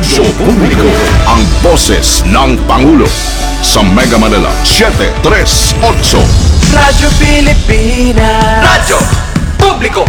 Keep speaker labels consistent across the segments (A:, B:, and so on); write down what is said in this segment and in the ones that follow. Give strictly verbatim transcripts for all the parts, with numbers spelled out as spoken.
A: Radyo Publiko, ang boses ng Pangulo. Sa Mega Manila, seven three eight.
B: Radyo Pilipinas. Radyo Publiko.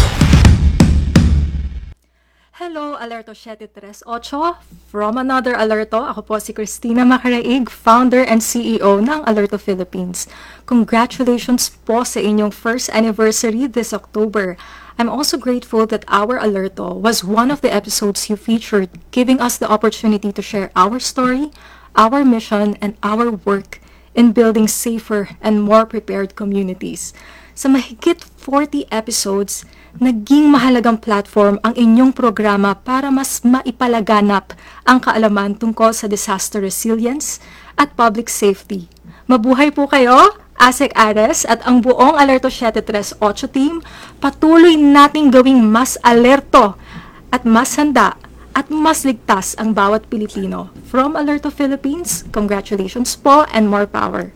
C: Hello, Alerto seven three eight. From another Alerto, ako po si Christina Macaraig, founder and C E O ng Alerto Philippines. Congratulations po sa inyong first anniversary this October. I'm also grateful that our Alerto was one of the episodes you featured, giving us the opportunity to share our story, our mission, and our work in building safer and more prepared communities. Sa mahigit forty episodes, naging mahalagang platform ang inyong programa para mas maipalaganap ang kaalaman tungkol sa disaster resilience at public safety. Mabuhay po kayo, Asek Ares at ang buong Alerto seven three eight team. Patuloy nating gawing mas alerto at mas handa at mas ligtas ang bawat Pilipino. From Alerto Philippines, congratulations po and more power.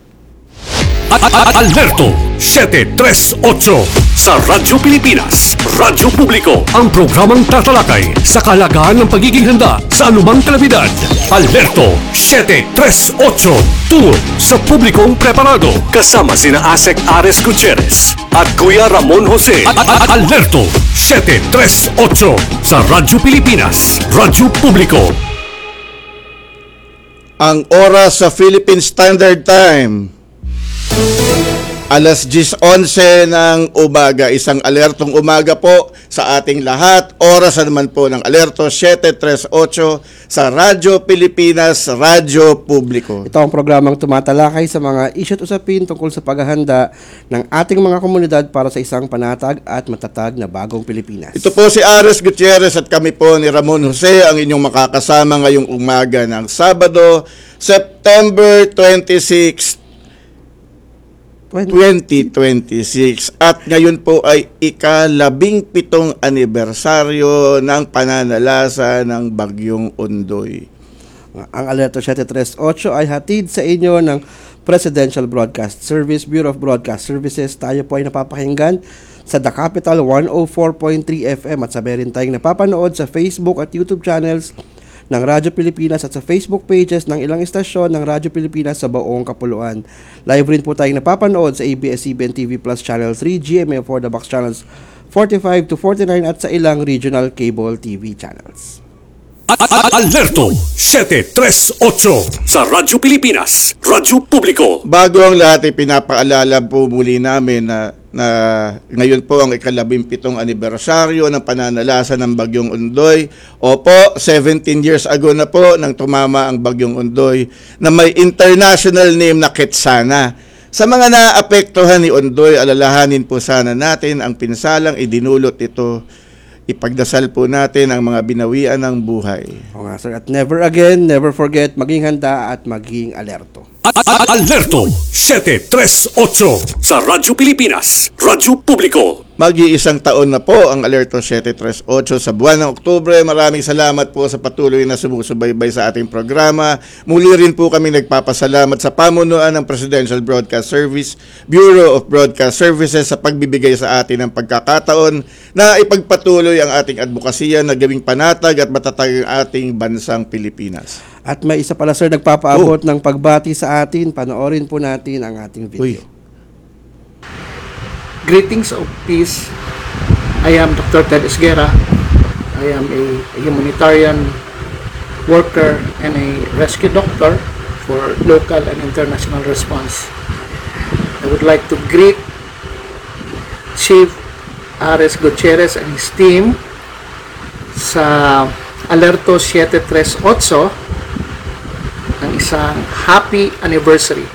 D: Alerto seven three eight sa Radyo Pilipinas, Radyo Publiko, ang programang tatalakay sa kalagahan ng pagiging handa sa anumang kalamidad. Alerto seven three eight, tungo sa publikong preparado, kasama sina Asek Ares Gutierrez at Kuya Ramon Jose. Alerto seven three eight sa Radyo Pilipinas, Radyo Publiko.
E: Ang oras sa Philippine Standard Time, alas ten eleven ng umaga. Isang alertong umaga po sa ating lahat. Oras naman po ng Alerto seven three eight sa Radyo Pilipinas, Radyo Publiko.
F: Ito ang programang tumatalakay sa mga isyu at usapin tungkol sa paghahanda ng ating mga komunidad para sa isang panatag at matatag na bagong Pilipinas.
E: Ito po si Ares Gutierrez at kami po ni Ramon Jose ang inyong makakasama ngayong umaga ng Sabado, September twenty-sixth, twenty twenty-six, at ngayon po ay ikalabing pitong anibersaryo ng pananalasa ng Bagyong Ondoy.
F: Ang Alerto seven three eight ay hatid sa inyo ng Presidential Broadcast Service, Bureau of Broadcast Services. Tayo po ay napapakinggan sa The Capital one oh four point three F M at sabay rin tayong napapanood sa Facebook at YouTube channels ng Radyo Pilipinas at sa Facebook pages ng ilang istasyon ng Radyo Pilipinas sa buong kapuluan. Live rin po tayong napapanood sa A B S C B N T V Plus Channel three, G M A four The Box Channels forty-five to forty-nine at sa ilang regional cable T V channels.
D: Alerto seven three eight sa Radyo Pilipinas, Radyo Publiko.
E: Bago ang lahat, pinapaalala po muli namin na, na ngayon po ang ikalabing pitong anibersaryo ng pananalasa ng Bagyong Ondoy. Opo, seventeen years ago na po nang tumama ang Bagyong Ondoy na may international name na Ketsana. Sa mga naapektuhan ni Ondoy, alalahanin po sana natin ang pinsalang idinulot ito. Ipagdasal po natin ang mga binawian ng buhay.
F: O nga sir, at never again, never forget, maging handa at maging alerto.
D: Alerto seven three eight sa Radyo Pilipinas, Radyo Publiko.
E: Mag-iisang taon na po ang Alerto seven three eight sa buwan ng Oktubre. Maraming salamat po sa patuloy na sumusubaybay sa ating programa. Muli rin po kami nagpapasalamat sa pamunuan ng Presidential Broadcast Service, Bureau of Broadcast Services sa pagbibigay sa atin ng pagkakataon na ipagpatuloy ang ating advokasya na gawing panatag at matatag ang ating bansang Pilipinas.
F: At may isa pala sir nagpapaabot
E: Oh.
F: ng pagbati sa atin. Panoorin po natin ang ating video.
E: Uy.
G: Greetings of peace. I am Doctor Ted Esguera. I am a humanitarian worker and a rescue doctor for local and international response. I would like to greet Chief Ares Gutierrez and his team sa Alerto seven three eight ng isang happy anniversary.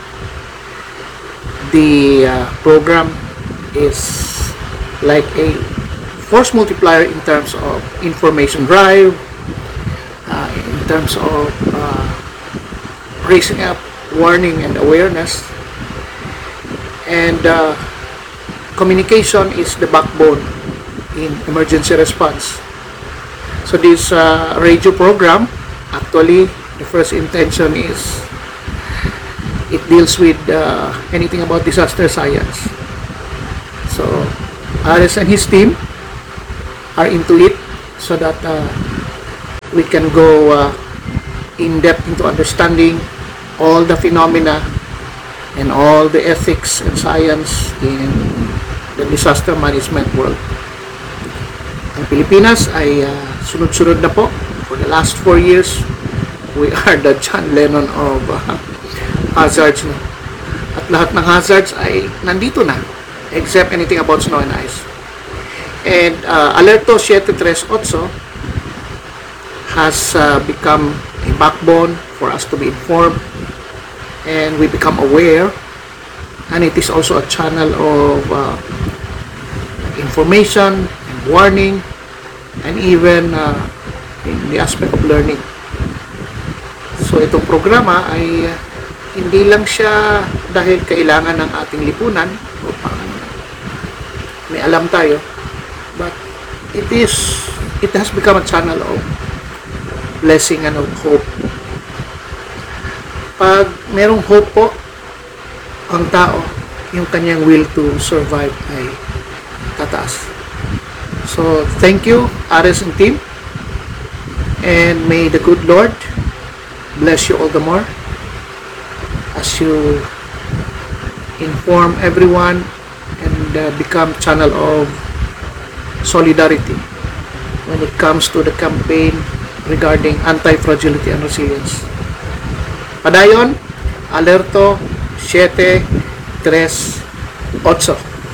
G: The uh, program is like a force multiplier in terms of information drive, uh, in terms of uh, raising up warning and awareness, and uh, communication is the backbone in emergency response. So this uh, radio program, actually the first intention is it deals with uh, anything about disaster science. So Ares and his team are into it so that uh, we can go uh, in depth into understanding all the phenomena and all the ethics and science in the disaster management world. Ang Pilipinas ay uh, sunod-sunod na po. For the last four years, we are the John Lennon of uh, hazards. No? At lahat ng hazards ay nandito na, except anything about snow and ice. And uh, Alerto seven three eight has uh, become a backbone for us to be informed, and we become aware, and it is also a channel of uh, information and warning, and even uh, in the aspect of learning. So itong programa ay uh, hindi lang siya dahil kailangan ng ating lipunan upang may alam tayo, but it is it has become a channel of blessing and of hope. Pag merong hope po ang tao, yung kanyang will to survive ay tataas. So thank you, Ares and team, and may the good Lord bless you all the more as you inform everyone and uh, become channel of solidarity when it comes to the campaign regarding anti-fragility and resilience. Padayon, Alerto seven three eight.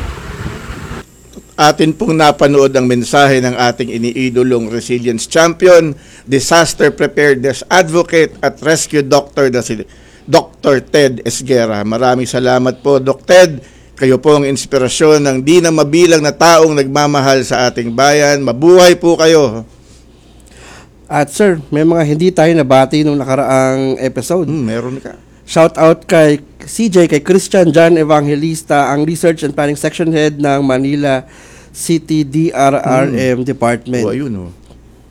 E: Atin pong napanood ang mensahe ng ating iniidolong resilience champion, disaster preparedness advocate at rescue doctor na si Doctor Ted Esguerra. Maraming salamat po, Doc Ted. Kayo po ang inspirasyon ng di na mabilang na taong nagmamahal sa ating bayan. Mabuhay po kayo.
F: At sir, may mga hindi tayo nabati nung nakaraang episode.
E: Hmm, meron ka.
F: Shout out kay C J, kay Christian John Evangelista, ang Research and Planning Section Head ng Manila City D R R M hmm. Department.
E: O, ayun o.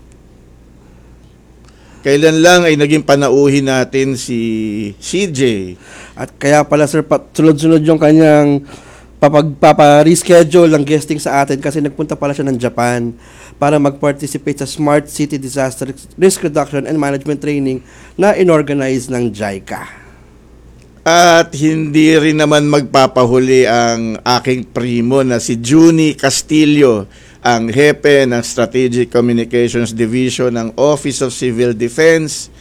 E: Kailan lang ay naging panauhin natin si C J.
F: At kaya pala sir, sunod-sunod yung kanyang papag-reschedule ng guesting sa atin kasi nagpunta pala siya ng Japan para mag-participate sa Smart City Disaster Risk Reduction and Management Training na inorganize ng JICA.
E: At hindi rin naman magpapahuli ang aking primo na si Juni Castillo, ang hepe ng Strategic Communications Division ng Office of Civil Defense.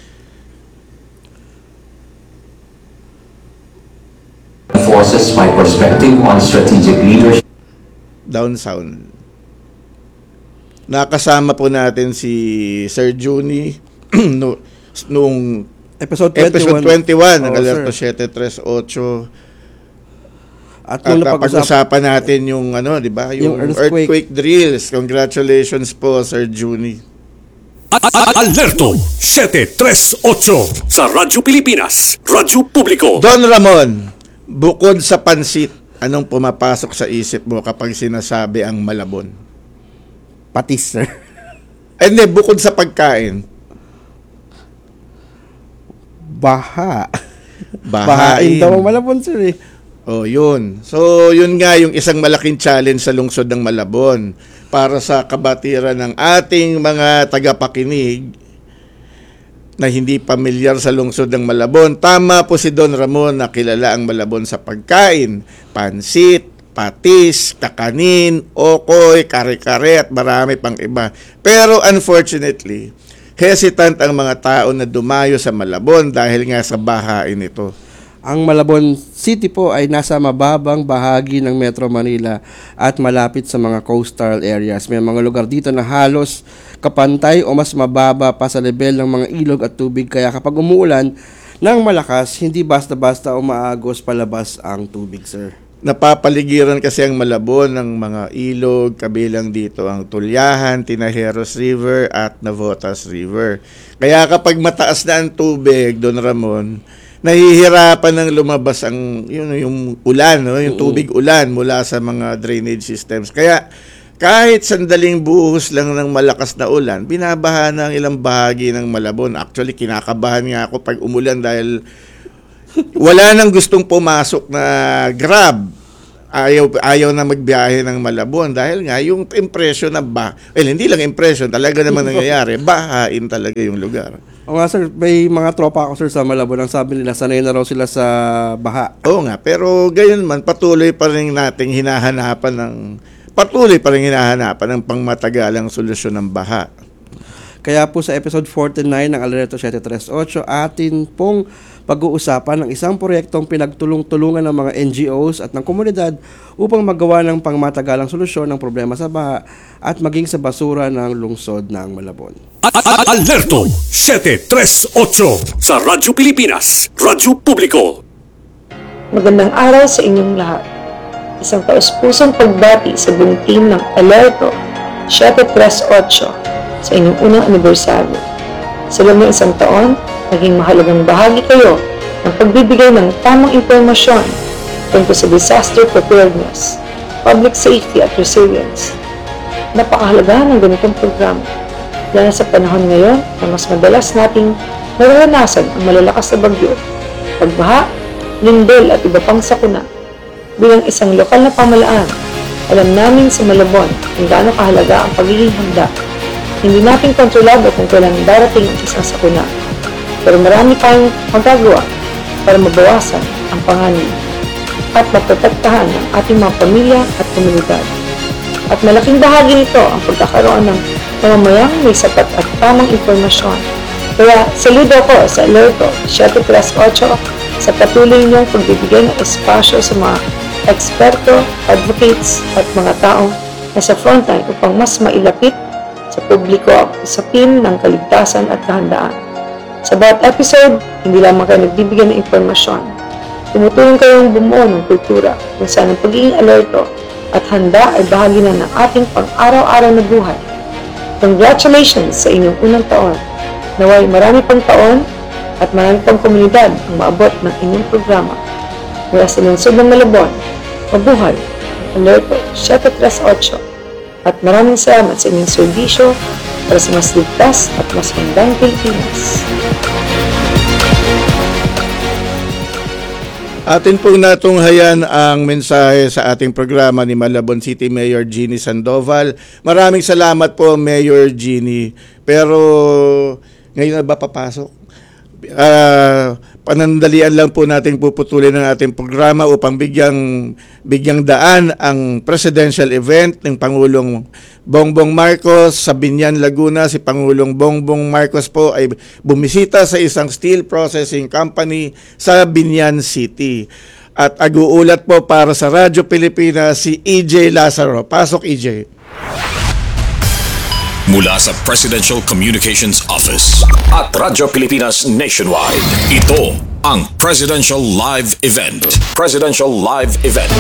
H: Forces my perspective on strategic leadership.
E: Down sound. Nakasama po natin si Sir Juni no, nung
F: Episode twenty-one,
E: episode twenty-one ng
F: oh,
E: Alerto
F: sir.
E: seven three eight.
F: At
E: At
F: nung
E: napag-usapan natin yung ano, 'di ba? Yung,
F: Yung earthquake.
E: earthquake drills. Congratulations po, Sir Juni.
D: Alerto seven three eight sa Radyo Pilipinas, Radyo Publiko.
E: Don Ramon, bukod sa pansit, anong pumapasok sa isip mo kapag sinasabi ang Malabon?
F: patis sir.
E: Eh, hindi, bukod sa pagkain.
F: Baha.
E: Bahain.
F: Bahain daw ang Malabon sir eh.
E: Oh, yun. So, yun nga yung isang malaking challenge sa lungsod ng Malabon para sa kabatiran ng ating mga tagapakinig na hindi pamilyar sa lungsod ng Malabon. Tama po si Don Ramon na kilala ang Malabon sa pagkain. Pansit, patis, kakanin, okoy, kare-kare at marami pang iba. Pero unfortunately, hesitant ang mga tao na dumayo sa Malabon dahil nga sa bahain ito.
F: Ang Malabon City po ay nasa mababang bahagi ng Metro Manila at malapit sa mga coastal areas. May mga lugar dito na halos kapantay o mas mababa pa sa level ng mga ilog at tubig. Kaya kapag umuulan ng malakas, hindi basta-basta umaagos palabas ang tubig, sir.
E: Napapaligiran kasi ang Malabon ng mga ilog, kabilang dito ang Tulyahan, Tinajeros River at Navotas River. Kaya kapag mataas na ang tubig, Don Ramon, nahihirapan ng lumabas ang yun, yung ulan, no? Yung tubig ulan mula sa mga drainage systems. Kaya kahit sandaling buhos lang ng malakas na ulan, binabaha na ang ilang bahagi ng Malabon. Actually, kinakabahan nga ako pag umulan dahil wala nang gustong pumasok na grab ayaw ayaw na magbiyahe ng Malabon dahil nga yung impression na ba, well, hindi lang impression, talaga naman nangyayari, bahain talaga yung lugar.
F: O nga sir, may mga tropa ako sir sa Malabon, ang sabi nila sanay na raw sila sa baha.
E: Oo nga, pero gayon man, patuloy pa rin nating hinahanapan ng, patuloy pa rin hinahanapan ng pangmatagalang solusyon ng baha.
F: Kaya po sa episode forty-nine ng Alerto seven three eight, atin pong pag-uusapan ng isang proyektong pinagtulong-tulungan ng mga N G Os at ng komunidad upang magawa ng pangmatagalang solusyon ng problema sa baha at maging sa basura ng lungsod ng Malabon.
D: Alerto seven three eight sa Radyo Pilipinas, Radyo Publiko.
I: Magandang araw sa inyong lahat. Isang taus-pusong pagbati sa buong team ng Alerto seven three eight sa inyong unang anibersaryo. Sa loob ng isang taon, naging mahalagang bahagi kayo ng pagbibigay ng tamang impormasyon tungkol sa disaster preparedness, public safety at resilience. Napakahalaga ng ganitong programa, lalo sa panahon ngayon na mas madalas nating nararanasan ang malalakas na bagyo, pagbaha, lindol at iba pang sakuna. Bilang isang lokal na pamalaan, alam namin sa Malabon kung gaano kahalaga ang pagiging handa. Hindi natin kontrolado kung kailan darating ang isang sakuna, pero marami tayong magagawa para mabawasan ang panganib at maprotektahan ang ating mga pamilya at komunidad. At malaking bahagi nito ang pagkakaroon ng mamamayang may sapat at tamang impormasyon. Kaya saludo ko sa Alerto seven three eight sa patuloy niyong pagbibigay ng espasyo sa mga eksperto, advocates at mga taong nasa frontline upang mas mailapit sa publiko ang usapin ng kaligtasan at kahandaan. Sa bawat episode, hindi lamang kayo nagbibigay ng impormasyon. Tumutulong kayong bumuo ng kultura kung saan ang pagiging alerto at handa ay bahagi na ng ating pang-araw-araw na buhay. Congratulations sa inyong unang taon. Naway marami pang taon at marami pang komunidad ang maabot ng inyong programa. Mula sa lungsod ng Malabon, mabuhay, Alerto seven three eight. At maraming salamat sa inyong serbisyo para sa mas ligtas at mas magandang Pilipinas.
E: Atin pong natunghayan ang mensahe sa ating programa ni Malabon City Mayor Jeannie Sandoval. Maraming salamat po, Mayor Jeannie. Pero ngayon na ba papasok? Uh, panandalian lang po natin puputulin ng ating programa upang bigyang bigyang daan ang presidential event ng Pangulong Bongbong Marcos sa Binyan, Laguna. Si Pangulong Bongbong Marcos po ay bumisita sa isang steel processing company sa Binyan City. At ag-uulat po para sa Radyo Pilipinas si E J Lazaro. Pasok, E J.
A: Mula sa Presidential Communications Office at Radyo Pilipinas Nationwide, ito ang Presidential Live Event. Presidential Live Event.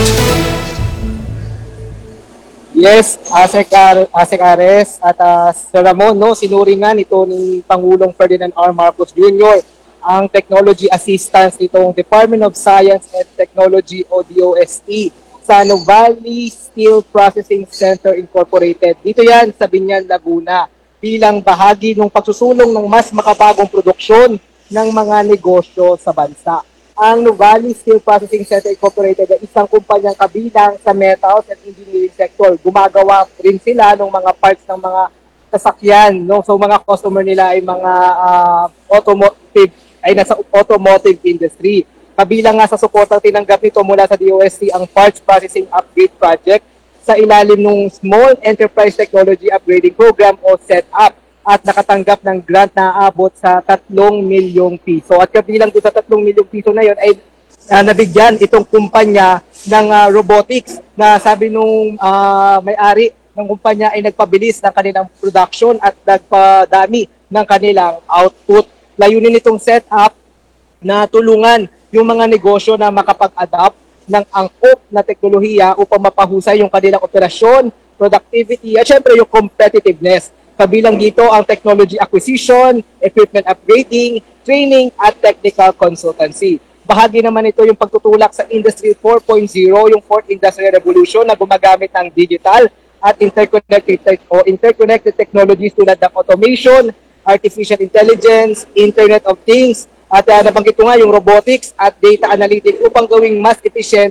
G: Yes, Asek, Ar- Asek Ares at uh, Sir Ramon, no, sinuringan ito ni Pangulong Ferdinand R. Marcos Junior ang technology assistance nitong Department of Science and Technology o D O S T sa Novali Steel Processing Center Incorporated. Dito yan sa Binyan, Laguna bilang bahagi ng pagsusulong ng mas makabagong produksyon ng mga negosyo sa bansa. Ang Novali Steel Processing Center Incorporated ay isang kumpanyang kabilang sa metals and engineering sector. Gumagawa rin sila ng mga parts ng mga sasakyan. No? So mga customer nila ay mga uh, automotive, ay nasa automotive industry. Kabilang nga sa suportang tinanggap nito mula sa D O S T ang Parts Processing Upgrade Project sa ilalim ng Small Enterprise Technology Upgrading Program o S E T U P at nakatanggap ng grant na aabot sa tatlong milyong piso. At kabilang doon sa tatlong milyong piso na yon ay uh, nabigyan itong kumpanya ng uh, robotics na sabi nung uh, may-ari ng kumpanya ay nagpabilis ng kanilang production at nagpadami ng kanilang output. Layunin itong set up na tulungan yung mga negosyo na makapag-adapt ng angkop na teknolohiya upang mapahusay yung kanilang operasyon, productivity, at syempre yung competitiveness. Kabilang dito ang technology acquisition, equipment upgrading, training, at technical consultancy. Bahagi naman ito yung pagtutulak sa Industry four point oh, yung fourth Industrial Revolution na gumagamit ng digital at interconnected o interconnected technologies tulad ng automation, artificial intelligence, Internet of Things, at uh, nabanggit ko nga yung robotics at data analytics upang gawing mas episyente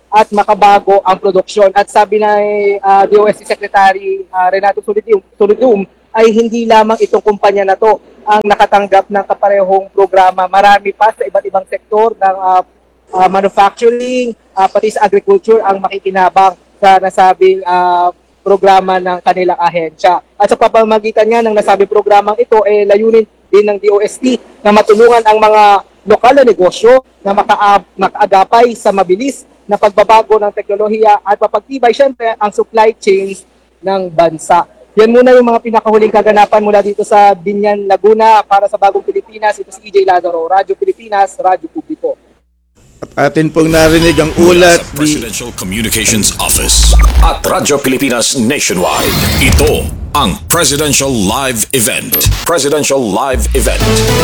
J: at makabago ang produksyon. At sabi na uh, D O S T Secretary uh, Renato Solidum, Solidum ay hindi lamang itong kumpanya na to ang nakatanggap ng kaparehong programa. Marami pa sa iba't ibang sektor ng uh, uh, manufacturing, uh, pati sa agriculture ang makikinabang sa nasabing uh, programa ng kanilang ahensya. At sa pamamagitan nga ng nasabing programang ito, eh, layunin din ng D O S T na matulungan ang mga lokal na negosyo na maka- makaagapay sa mabilis na pagbabago ng teknolohiya at mapagtibay siyempre ang supply chain ng bansa. Yan muna yung mga pinakahuling kaganapan mula dito sa Binyan, Laguna para sa Bagong Pilipinas. Ito si E J Lazaro, Radyo Pilipinas, Radyo Publiko.
E: At atin pong narinig ang ulat
A: sa Presidential Communications Office at Radyo Pilipinas Nationwide. Ito ang Presidential Live Event. Presidential Live Event.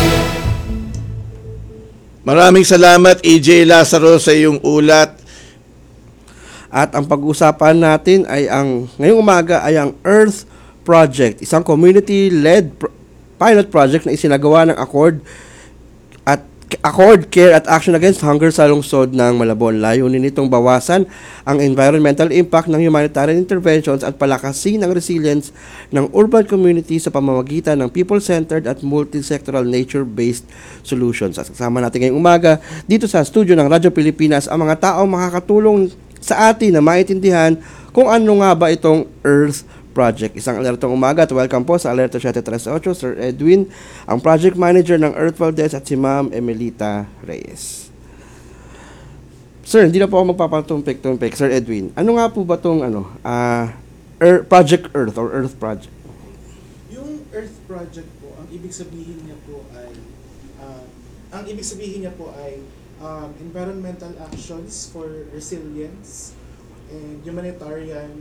E: Maraming salamat E J Lazaro sa iyong ulat.
F: At ang pag-uusapan natin ay ang, ngayong umaga ay ang Earth Project, isang community-led pro- pilot project na isinagawa ng Accord at Accord Care at Action Against Hunger sa lungsod ng Malabon. Layunin nitong bawasan ang environmental impact ng humanitarian interventions at palakasin ang resilience ng urban community sa pamamagitan ng people-centered at multi-sectoral nature-based solutions. At kasama natin ngayong umaga dito sa studio ng Radyo Pilipinas ang mga taong makakatulong sa atin na maintindihan kung ano nga ba itong Earth Project. Isang alertong umaga at welcome po sa Alerto seven three eight, Sir Edwin, ang project manager ng Earth Valdez at si Ma'am Emelita Reyes. Sir, hindi na po ako magpapatumpik-tumpik. Sir Edwin, ano nga po ba itong ano, uh, Earth, Project Earth or Earth Project?
K: Yung Earth Project po, ang ibig sabihin niya po ay uh, ang ibig sabihin niya po ay um, environmental actions for resilience and humanitarian.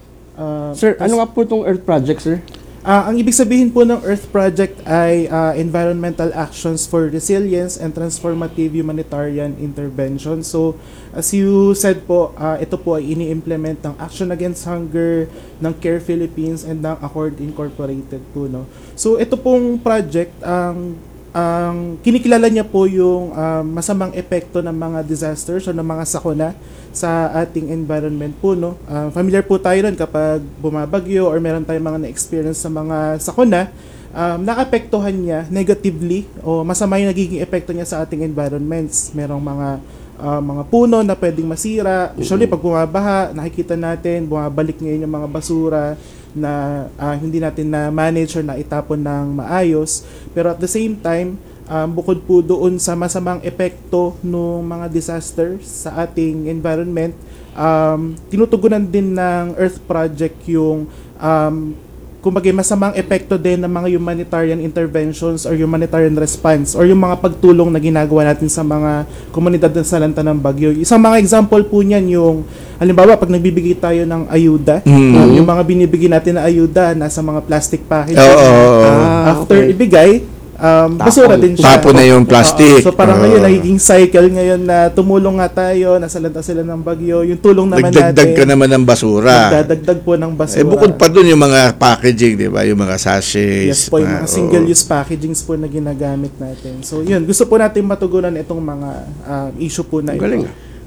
K: Uh,
F: sir, ano nga po itong Earth Project, sir?
K: Uh, ang ibig sabihin po ng Earth Project ay uh, environmental actions for resilience and transformative humanitarian intervention. So, as you said po, uh, ito po ay ini-implement ng Action Against Hunger, ng Care Philippines, and ng Accord Incorporated po. No? So, ito pong project, ang ang kinikilala niya po yung uh, masamang epekto ng mga disasters o ng mga sakuna sa ating environment po, no. Uh, familiar po tayo ron kapag bumabagyo or meron tayong mga na-experience sa mga sakuna, um, naapektuhan niya negatively o masama yung nagiging epekto niya sa ating environments. Merong mga uh, mga puno na pwedeng masira. Usually pag bumabaha, nakikita natin bumabalik ngayon yung mga basura na uh, hindi natin na manage or na itapon ng maayos. Pero at the same time, um, bukod po doon sa masamang epekto ng mga disasters sa ating environment, um, tinutugunan din ng Earth Project yung um, kumbaga masamang epekto din ng mga humanitarian interventions or humanitarian response or yung mga pagtulong na ginagawa natin sa mga komunidad na salanta ng bagyo. Isang mga example po niyan yung halimbawa pag nagbibigay tayo ng ayuda, mm-hmm. um, yung mga binibigay natin na ayuda nasa mga plastic package.
E: Oh, oh, oh.
K: Uh, after okay. ibigay, Um, basura din siya.
E: Tapo na yung plastic.
K: Uh, so parang
E: uh,
K: ngayon, nagiging cycle ngayon na tumulong nga tayo, nasalanta sila ng bagyo, yung tulong naman
E: nagdagdag
K: natin.
E: Nagdagdag ka naman ng basura.
K: Nagdadagdag po ng basura.
E: Eh bukod pa dun yung mga packaging, di ba? Yung mga sachets.
K: Yes po, yung mga
E: oh.
K: single-use packagings po na ginagamit natin. So yun, gusto po natin matugunan itong mga uh, issue po na ito. Galing.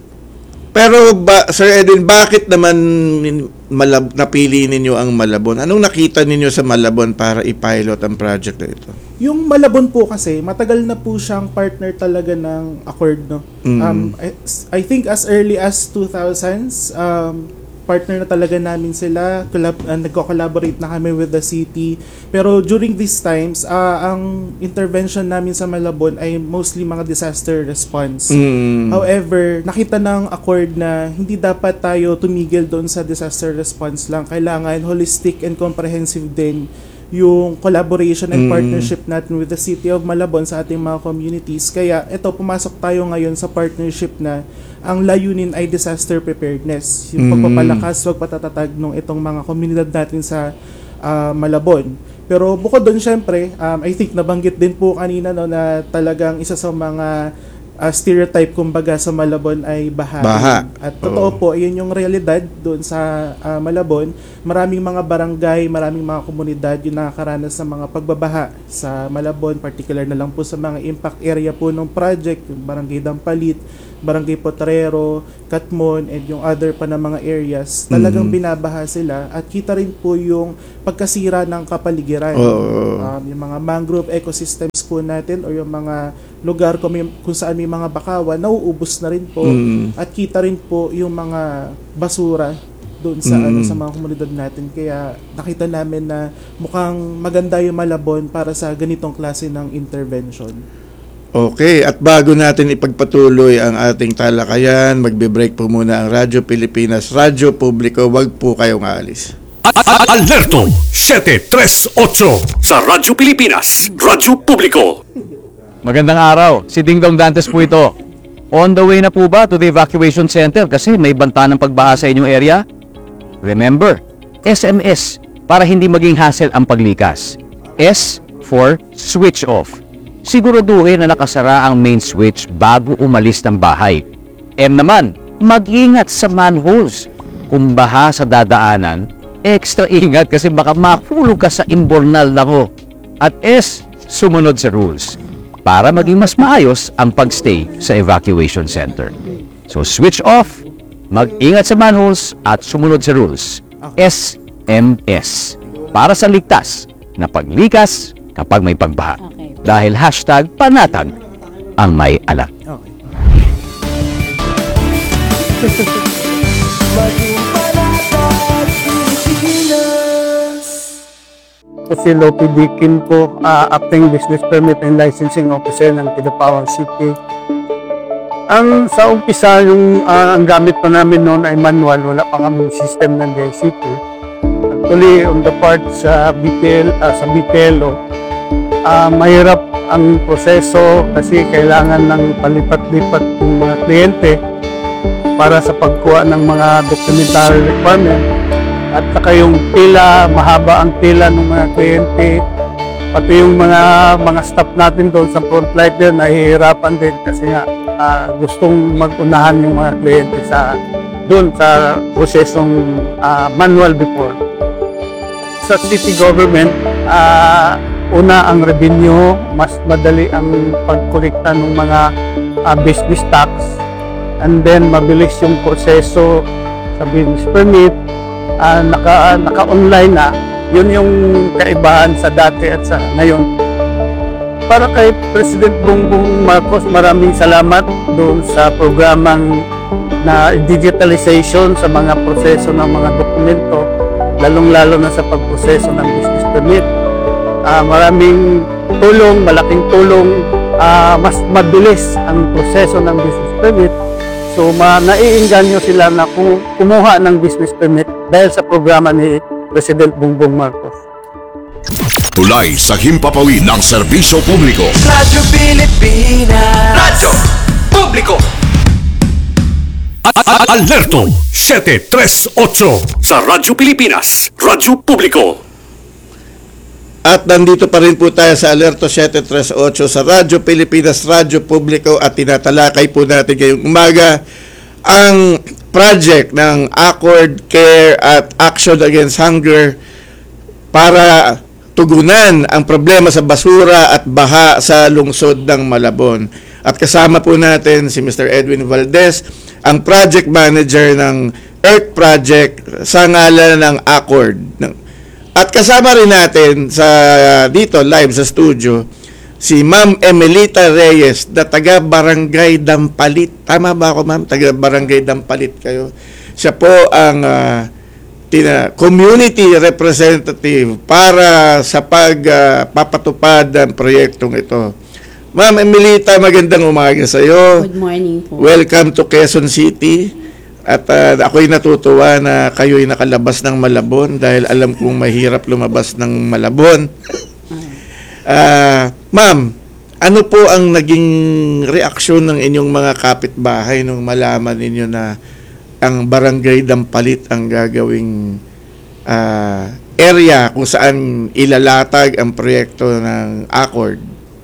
E: Pero ba, Sir Edwin, bakit naman malab, napili ninyo ang Malabon? Anong nakita ninyo sa Malabon para i-pilot ang project na ito?
K: Yung Malabon po kasi, matagal na po siyang partner talaga ng Accord, no? Mm. Um, I, I think as early as two thousands, um, partner na talaga namin sila, collab, uh, nagko-collaborate na kami with the city. Pero during these times, uh, ang intervention namin sa Malabon ay mostly mga disaster response. Mm. However, nakita ng Accord na hindi dapat tayo tumigil doon sa disaster response lang. Kailangan holistic and comprehensive din yung collaboration and mm. partnership natin with the City of Malabon sa ating mga communities. Kaya ito, pumasok tayo ngayon sa partnership na ang layunin ay disaster preparedness. Yung mm. pagpapalakas, pagpatatatag ng itong mga komunidad natin sa uh, Malabon. Pero bukod doon, syempre, um, I think nabanggit din po kanina no, na talagang isa sa mga uh, stereotype kumbaga sa Malabon ay baha.
E: Baha.
K: At totoo
E: Oo.
K: po, yun yung realidad doon sa uh, Malabon. Maraming mga barangay, maraming mga komunidad yung nakakaranas ng mga pagbabaha sa Malabon, particular na lang po sa mga impact area po ng project, yung Barangay Dampalit, Barangay Potrero, Katmon, and yung other pa na mga areas. Talagang
E: Mhm.
K: binabaha sila at kita rin po yung pagkasira ng kapaligiran.
E: Oo.
K: Um, yung mga mangrove ecosystems po natin o yung mga lugar kung, may, kung saan may mga bakawan, nauubos na rin po.
E: Mm.
K: At kita rin po yung mga basura doon sa
E: Mm.
K: ano sa mga komunidad natin. Kaya nakita namin na mukhang maganda yung Malabon para sa ganitong klase ng intervention.
E: Okay, at bago natin ipagpatuloy ang ating talakayan, magbe-break po muna ang Radyo Pilipinas, Radyo Publiko, wag po kayong aalis.
D: Alerto seven three eight sa Radyo Pilipinas, Radyo Publiko.
L: Magandang araw, si Dingdong Dantes po ito. On the way na po ba to the evacuation center kasi may banta ng pagbaha sa inyong area? Remember, S M S para hindi maging hassle ang paglikas. S for switch off. Siguraduhin na nakasara ang main switch bago umalis ng bahay. M naman, mag-ingat sa manholes. Kung baha sa dadaanan, extra ingat kasi baka mahulog ka sa imbornal na ko. At S, sumunod sa rules para maging mas maayos ang pagstay sa evacuation center. So switch off, mag-ingat sa manholes at sumunod sa rules. S M S para sa ligtas na paglikas kapag may pagbaha. Dahil hashtag panatag ang may alam.
K: Okay.
M: Si Lopi Dikin po, uh, acting business permit and licensing officer ng Kidapawan City. Ang sa umpisa, yung uh, ang gamit pa namin noon ay manual, wala pa kami system ng D I C T. Actually, on the part sa B T L, uh, sa B T L, uh, mahirap ang proseso kasi kailangan ng palipat-lipat ng mga kliyente para sa pagkuha ng mga documentary requirement. At saka yung pila, mahaba ang pila ng mga kliyente. Pati yung mga mga staff natin doon sa frontline din, nahihirapan din kasi nga uh, gustong mag-unahan yung mga kliyente sa doon sa prosesong uh, manual before. Sa city government, uh, una ang revenue, mas madali ang pagkolekta ng mga uh, business tax, and then mabilis yung proseso sa business permit. Uh, naka, naka-online na, yun yung kaibahan sa dati at sa ngayon. Para kay President Bongbong Marcos, maraming salamat doon sa programang na digitalization sa mga proseso ng mga dokumento, lalong-lalo na sa pagproseso ng business permit. Uh, maraming tulong, malaking tulong, uh, mas mabilis ang proseso ng business permit. So, ma naiinganyo sila na kung kumuha ng business permit dahil sa programa ni President Bongbong Marcos.
A: Tulay sa himpapawid ng serbisyo publiko.
B: Radyo Pilipinas, Radyo Publiko.
D: Alerto seven three eight sa Radyo Pilipinas, Radyo Publiko.
E: At nandito pa rin po tayo sa Alerto seven three eight sa Radyo Pilipinas, Radyo Publiko, at tinatalakay po natin ngayong umaga ang project ng Accord, Care at Action Against Hunger para tugunan ang problema sa basura at baha sa lungsod ng Malabon. At kasama po natin si Mister Edwin Valdez, ang project manager ng Earth Project sa ngalan ng Accord. At kasama rin natin sa dito live sa studio si Ma'am Emelita Reyes na taga Barangay Dampalit. Tama ba ako, Ma'am? Taga Barangay Dampalit kayo. Siya po ang uh, tina, community representative para sa pagpapatupad uh, ng proyektong ito. Ma'am Emelita, magandang umaga sa iyo.
N: Good morning po.
E: Welcome to Quezon City. At uh, ako'y natutuwa na kayo'y nakalabas ng Malabon dahil alam kong mahirap lumabas ng Malabon. uh, Ma'am, ano po ang naging reaksyon ng inyong mga kapitbahay nung malaman ninyo na ang Barangay Dampalit ang gagawing uh, area kung saan ilalatag ang proyekto ng Accord?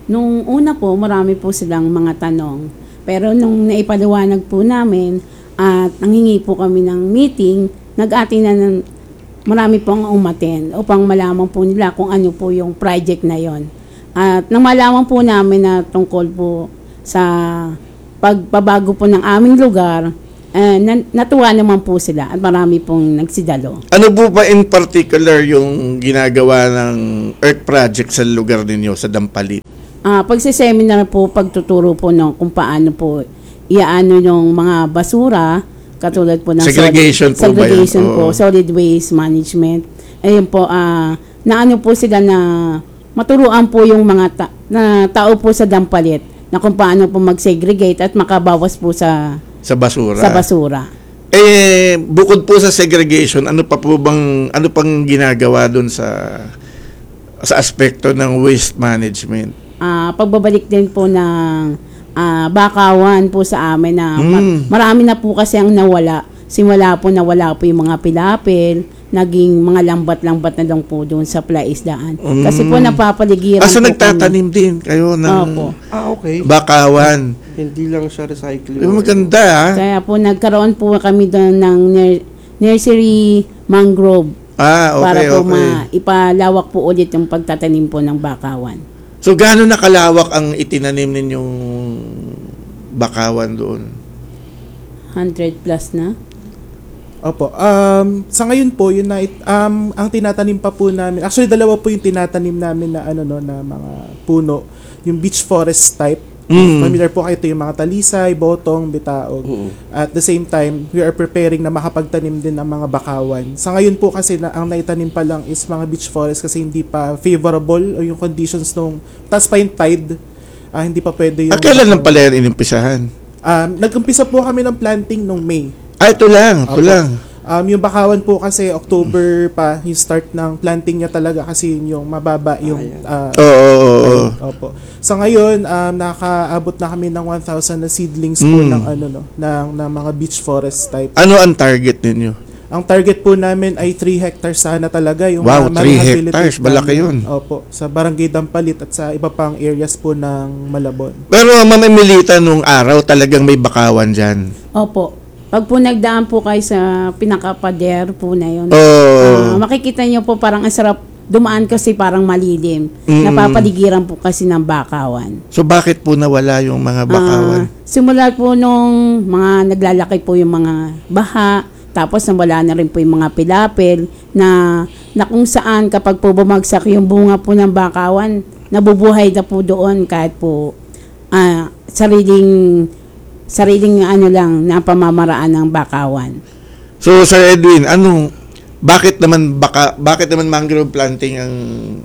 N: Nung una po, marami po silang mga tanong. Pero nung naipaliwanag po namin at nanghingi po kami ng meeting, nag-ati na ng marami pong umaten upang malaman po nila kung ano po yung project na yon. At nang malaman po namin na tungkol po sa pagbabago po ng aming lugar, eh, natuwa naman po sila at marami pong nagsidalo.
E: Ano po ba in particular yung ginagawa ng Earth Project sa lugar ninyo, sa Dampalit?
N: Uh, pagsiseminar po, pagtuturo po ng kung paano po iaano yung mga basura, katulad po ng
E: segregation
N: solid,
E: po
N: segregation
E: ba yan?
N: po, solid waste management. Ayun po, uh, naano po sila na maturuan po yung mga ta- na tao po sa Dampalit na kung paano po mag-segregate at makabawas po sa
E: sa basura.
N: Sa basura.
E: Eh bukod po sa segregation, ano pa po bang ano pang ginagawa doon sa sa aspekto ng waste management?
N: Ah, uh, pagbabalik din po ng uh, bakawan po sa amin na mm. mar- marami na po kasi ang nawala. Simula po nawala po yung mga pilapil, naging mga lambat-lambat na lang po doon sa plaisdaan. Mm. Kasi po napapaligiran
E: ah, so
N: po
E: nagtatanim
N: kami.
E: Din kayo ng
N: Opo.
F: Ah, okay.
E: Bakawan.
F: Hindi lang siya recycling.
E: Eh, maganda ah.
N: Kaya po nagkaroon po kami doon ng ner- nursery mangrove.
E: Ah, okay,
N: para po
E: okay.
N: ma- ipalawak po ulit yung pagtatanim po ng bakawan.
E: So gaano nakalawak ang itinanim ninyong bakawan doon?
N: one hundred plus na?
K: Opo. Um, sa ngayon po, yun na, um, ang tinatanim pa po namin, actually dalawa po yung tinatanim namin na ano no, na mga puno, yung beech forest type. Mm. Familiar po kayo, ito yung mga talisay, botong, bitaog. Mm. At the same time, we are preparing na makapagtanim din ng mga bakawan. Sa ngayon po kasi na, ang naitanim pa lang is mga beech forest kasi hindi pa favorable o yung conditions nung, tas pa yung tide, uh, hindi pa pwede yung...
E: Ah, kailan lang pala yan inimpisahan?
K: Um, nag-umpisa po kami ng planting nung May.
E: Ah, ito lang, ito
K: Opo.
E: lang.
K: Um, yung bakawan po kasi October pa yung start ng planting niya talaga kasi yung mababa yung uh,
E: Oo, oo, oo.
K: Opo. Sa ngayon, um, nakaabot na kami ng one thousand na seedlings po
E: Mm.
K: ng ano no, ng, ng mga beech forest type.
E: Ano ang target ninyo?
K: Ang target po namin ay three hectares sana talaga yung
E: Wow,
K: uh,
E: three
K: ma-rehabilitate
E: hectares, malaki
K: namin.
E: yun.
K: Opo, sa Barangay Dampalit at sa iba pang areas po ng Malabon.
E: Pero Ma'am Emilita, nung araw talagang may bakawan dyan.
N: Opo. Pag po nagdaan po kayo sa pinakapader po na yun,
E: Oh.
N: uh, makikita nyo po parang ang sarap dumaan kasi parang malilim.
E: Mm.
N: Napapaligiran po kasi ng bakawan.
E: So bakit po nawala yung mga bakawan?
N: Uh, simula po nung mga naglalaki po yung mga baha, tapos nawala na rin po yung mga pilapil na, na kung saan kapag po bumagsak yung bunga po ng bakawan, nabubuhay na po doon kahit po uh, sariling sariling ano lang na pamamaraan ng bakawan.
E: So Sir Edwin, anong bakit naman baka bakit naman mangrove planting ang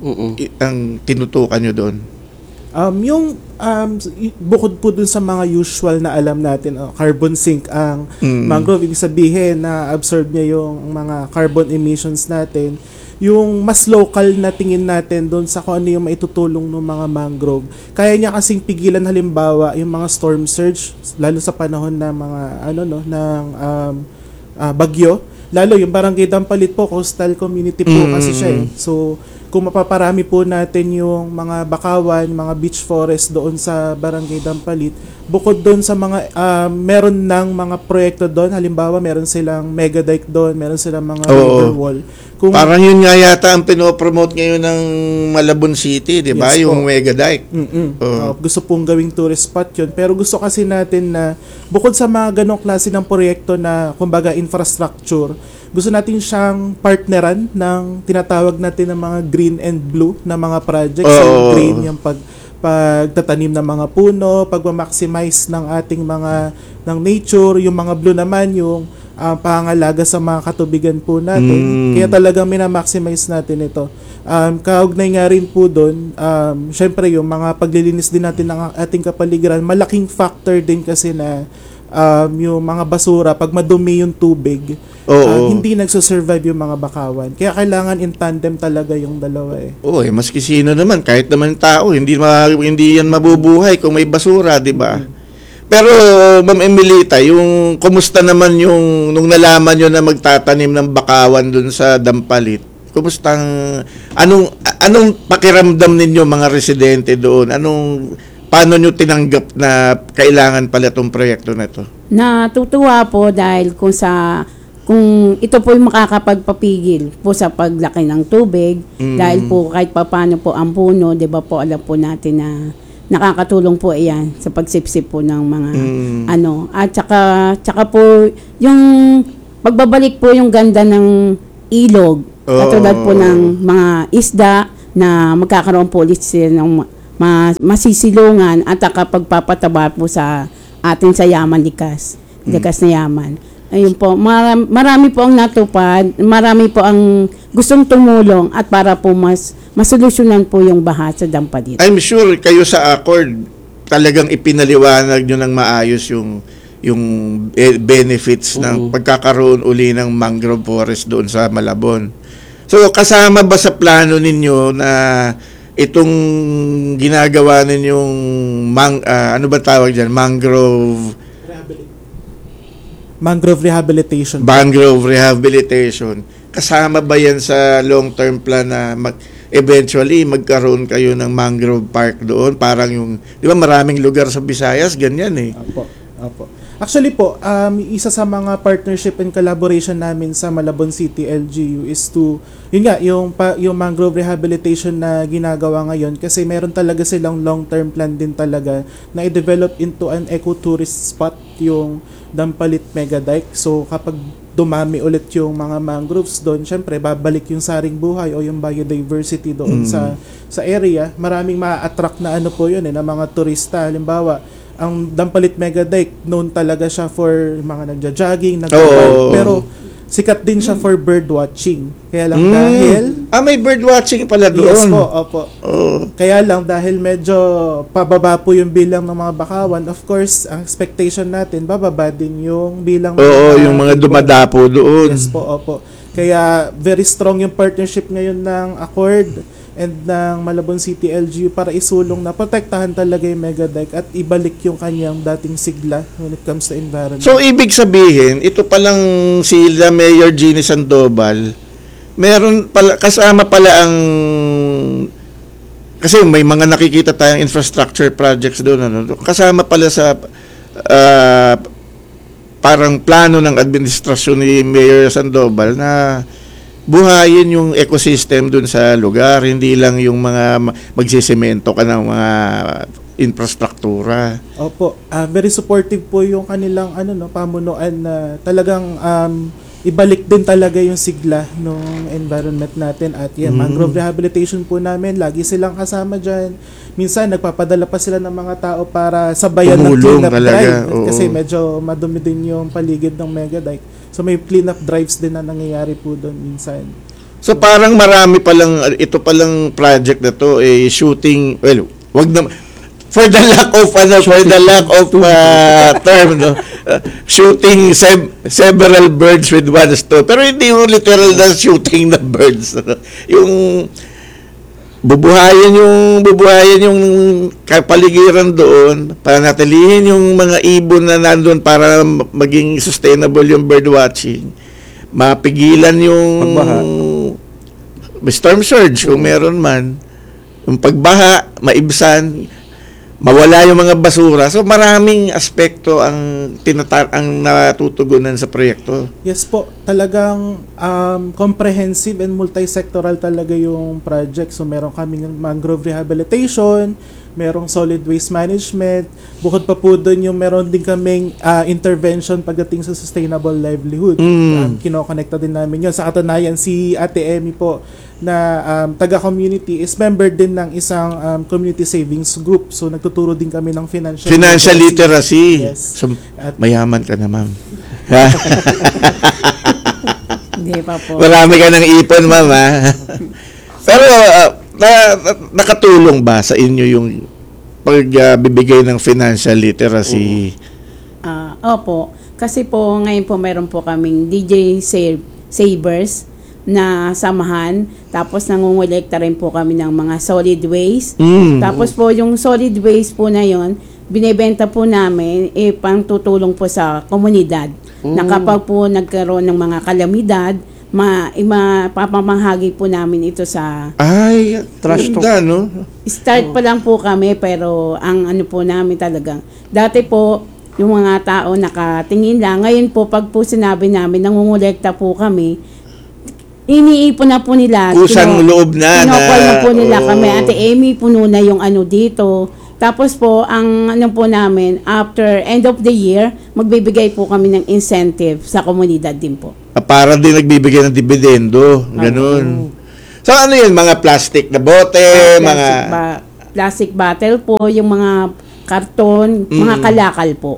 E: i- ang tinutukan nyo doon?
K: Um, yung um, y- bukod po dun sa mga usual na alam natin, oh, carbon sink ang
E: Mm.
K: mangrove, ibig sabihin na absorb niya yung mga carbon emissions natin. Yung mas local na tingin natin doon sa kung ano yung maitutulong ng mga mangrove. Kaya niya kasing pigilan halimbawa yung mga storm surge, lalo sa panahon ng mga ano no ng um, uh, bagyo. Lalo yung Barangay Dampalit po, coastal community po
E: Mm.
K: kasi siya eh. So kung mapaparami po natin yung mga bakawan, mga beech forest doon sa Barangay Dampalit, bukod doon sa mga, uh, meron ng mga proyekto doon, halimbawa meron silang mega dike doon, meron silang mga
E: Oo.
K: river wall. Kung,
E: Parang yun nga yata ang pinopromote ngayon ng Malabon City, di ba?
K: Yes
E: Yung
K: po.
E: Mega Dike.
K: Mm-mm.
E: Oo.
K: Uh, gusto pong gawing tourist spot yun. Pero gusto kasi natin na, bukod sa mga ganong klase ng proyekto na, kumbaga, infrastructure, gusto natin siyang partneran ng tinatawag natin ng mga green and blue na mga projects.
E: Oo.
K: So, green yung pag pagtatanim ng mga puno, pagma-maximize ng ating mga ng nature, yung mga blue naman yung uh, pangalaga sa mga katubigan po natin.
E: Mm.
K: Kaya talagang mina-maximize natin ito. Um, kaugnay nga rin po doon, um, syempre yung mga paglilinis din natin ng ating kapaligiran, malaking factor din kasi na um, yung mga basura, pag madumi yung tubig,
E: Oo.
K: uh, hindi nagsusurvive yung mga bakawan. Kaya kailangan in tandem talaga yung dalawa eh.
E: Oo, eh, maski sino naman, kahit naman tao, hindi ma, hindi yan mabubuhay kung may basura, di ba? Pero Ma'am Emilita, yung kumusta naman yung nung nalaman nyo na magtatanim ng bakawan dun sa Dampalit? Kumustang anong anong pakiramdam ninyo mga residente doon? Anong paano nyo tinanggap na kailangan pala itong proyekto na ito?
N: Natutuwa po dahil kung sa kung ito po yung makakapagpapigil po sa paglaki ng tubig,
E: Mm.
N: dahil po kahit papaano po ang puno, 'di ba po, alam po natin na nakakatulong po iyan sa pagsipsip po ng mga
E: Mm.
N: ano, at saka tsaka po yung pagbabalik po yung ganda ng ilog,
E: Oo.
N: katulad po ng mga isda na magkakaroon po ulit sila ng ma- ma- masisilungan at saka pagpapataba po sa atin sa yaman likas, likas na yaman. Ayun po, marami, marami po ang natupad, marami po ang gustong tumulong at para po mas masolusyonan po yung baha sa Dampalit.
E: I'm sure kayo sa Accord talagang ipinaliwanag nyo ng maayos yung yung eh, benefits ng pagkakaroon uli ng mangrove forest doon sa Malabon. So kasama ba sa plano ninyo na itong ginagawa ninyong mang, ah, ano ba tawag diyan, mangrove
K: Mangrove rehabilitation.
E: mangrove rehabilitation, kasama ba yan sa long-term plan na mag, eventually magkaroon kayo ng mangrove park doon? Parang yung, di ba maraming lugar sa Visayas, ganyan eh.
K: Apo, apo. Actually po, um, isa sa mga partnership and collaboration namin sa Malabon City L G U is to, yun nga, yung, pa, yung mangrove rehabilitation na ginagawa ngayon kasi meron talaga silang long-term plan din talaga na i-develop into an ecotourist spot yung Dampalit Mega Dike. So kapag dumami ulit yung mga mangroves doon, syempre babalik yung saring buhay o yung biodiversity doon
E: Mm.
K: sa sa area. Maraming ma-attract na ano po yun eh, na mga turista. Halimbawa, ang Dampalit Mega Dike, known talaga siya for mga nagja-jogging, nag
E: Oo.
K: pero sikat din siya for bird watching. Kaya lang
E: Mm.
K: dahil
E: Ah, may bird watching pala doon.
K: Yes po, opo.
E: Oh.
K: Kaya lang dahil medyo pababa po yung bilang ng mga bakawan, of course, ang expectation natin, bababa din yung bilang ng
E: Oo, yung mga
K: ibon.
E: dumadapo doon.
K: Yes po, opo. Kaya very strong yung partnership ngayon ng Accord and ng Malabon City L G U para isulong na protektahan talaga yung Mega Dike at ibalik yung kanyang dating sigla when it comes to environment.
E: So, ibig sabihin, ito palang sila Mayor Jeannie Sandoval, meron pala, kasama pala ang, kasi may mga nakikita tayong infrastructure projects doon, ano, kasama pala sa ah, parang plano ng administrasyon ni Mayor Sandoval na buhayin yung ecosystem doon sa lugar, hindi lang yung mga ma- magsisemento ka ng mga infrastruktura.
K: Opo, ah, very supportive po yung kanilang ano no pamunuan na talagang um, ibalik din talaga yung sigla ng environment natin at yeah,
E: Mm.
K: mangrove rehabilitation po namin, lagi silang kasama dyan. Minsan nagpapadala pa sila ng mga tao para sabayan ng
E: Tumulong
K: cleanup
E: talaga,
K: drive
E: oo.
K: kasi medyo madumi din yung paligid ng Mega Dike. So may cleanup drives din na nangyayari po doon minsan.
E: So parang marami palang, ito palang project na to, eh, shooting, well, wag na, for the lack of, ano, for the lack of uh, term, no, uh, shooting sev- several birds with one stone. Pero hindi yung literal na shooting na birds. No? Yung, bubuhayin yung, bubuhayin yung kapaligiran doon, para natilihin yung mga ibon na nandun para maging sustainable yung bird watching. Mapigilan yung
F: Pagbaha.
E: storm surge kung meron man, yung pagbaha, maibsan, mawala yung mga basura. So maraming aspekto ang tinatar ang natutugunan sa proyekto.
K: Yes po, talagang um, comprehensive and multi-sectoral talaga yung project. So meron kaming mangrove rehabilitation, merong solid waste management, bukod pa po doon yung meron din kaming uh, intervention pagdating sa sustainable livelihood.
E: Mm.
K: Um, kinokonekta din namin yun. Sa katunayan, si Ate Emmy po na um, taga-community is member din ng isang um, community savings group. So nagtuturo din kami ng financial
E: Financial literacy.
K: Yes.
E: So,
K: At-
E: mayaman ka na, ma'am.
N: Hindi pa po.
E: Marami ka ng ipon, ma'am, ha? Pero, uh, na, na- nakatulong ba sa inyo yung pagbibigay ng financial literacy?
N: Ah, opo. Kasi po, ngayon po meron po kaming D J Save, Savers na samahan. Tapos nangungulekta rin po kami ng mga solid waste.
E: Mm.
N: Tapos po yung solid waste po na yon, binebenta po namin eh pang tutulong po sa komunidad.
E: Mm.
N: Na kapag po nagkaroon ng mga kalamidad, ma, mapapamahagi po namin ito sa
E: Ay,
F: Trash
E: ganda, no?
N: start pa lang po kami, pero ang ano po namin talagang dati po yung mga tao nakatingin lang. Ngayon po pag po sinabi namin nangungulekta po kami, iniipon na po nila.
E: Kusang loob na
N: Kinokol na po nila
E: oo.
N: kami. Ate Amy, puno na yung ano dito. Tapos po, ang ano po namin, after end of the year, magbibigay po kami ng incentive sa komunidad din po.
E: Ah, para din nagbibigay ng dividendo. Ganun. So ano yun? Mga plastic na bote,
N: Ah,
E: mga...
N: plastic, ba- plastic bottle po, yung mga karton, mga
E: Mm.
N: kalakal po.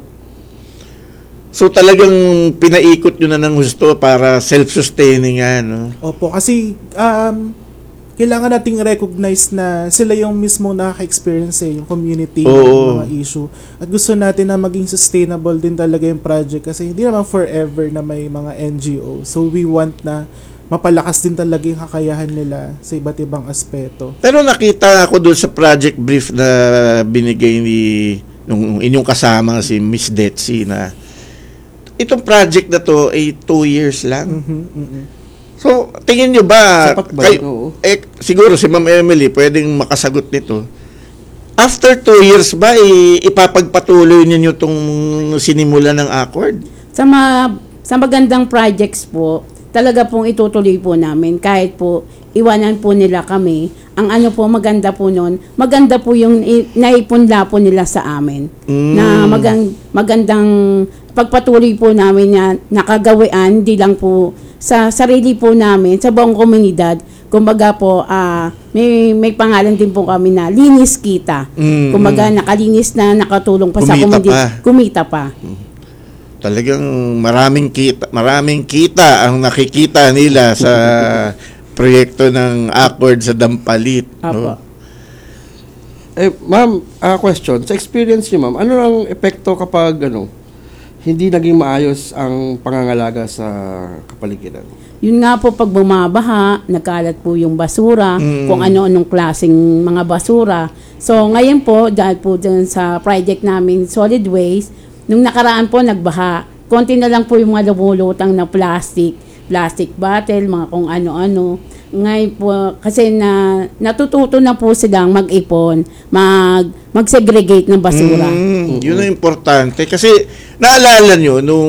E: So talagang pinaikot nyo na ng gusto para self-sustaining nga, no?
K: Opo, kasi um, kailangan nating recognize na sila yung mismo nakaka-experience eh, yung community
E: Oo.
K: ng mga issue. At gusto natin na maging sustainable din talaga yung project kasi hindi naman forever na may mga N G O. So we want na mapalakas din talaga yung kakayahan nila sa iba't ibang aspeto.
E: Pero nakita ako doon sa project brief na binigay ni nung inyong kasama si Miss Detsy na itong project na to ay two years lang.
K: Mhm, mhm.
E: So, tingin nyo ba,
F: Sapat ba?
E: kayo-
F: Oo.
E: eh, siguro si Ma'am Emily pwedeng makasagot nito. After two years ba, i- ipapagpatuloy ninyo itong sinimula ng Accord?
N: Sa, ma- sa magandang projects po, talaga pong itutuloy po namin kahit po iwanan po nila kami. Ang ano po maganda po noon, maganda po yung i- naipunla po nila sa amin.
E: Mm.
N: Na magang, magandang pagpatuloy po namin na nakagawian, di lang po sa sarili po namin, sa buong komunidad. Kumbaga po, ah, may, may pangalan din po kami na linis kita.
E: Mm,
N: Kumbaga,
E: mm.
N: nakalinis na, nakatulong pa sa
E: Kumita
N: komunidad.
E: pa.
N: Kumita pa.
E: Talagang maraming kita, maraming kita ang nakikita nila sa proyekto ng Accord sa Dampalit. No?
F: Eh, ma'am, ah, question. Sa experience niyo, ma'am, ano ang epekto kapag ano, hindi naging maayos ang pangangalaga sa kapaligiran?
N: Yun nga po, pag bumabaha, nagkalat po yung basura,
F: Mm.
N: kung ano-anong klaseng mga basura. So, ngayon po, dahil po dyan sa project namin, Solid Waste, nung nakaraan po, nagbaha. Konti na lang po yung mga lumulutang na plastic, plastic bottle, mga kung ano-ano. Ngayon po, kasi na, natututo na po silang mag-ipon, mag, mag-segregate ng basura.
E: Mm, Yun ang importante. Kasi naalala nyo, nung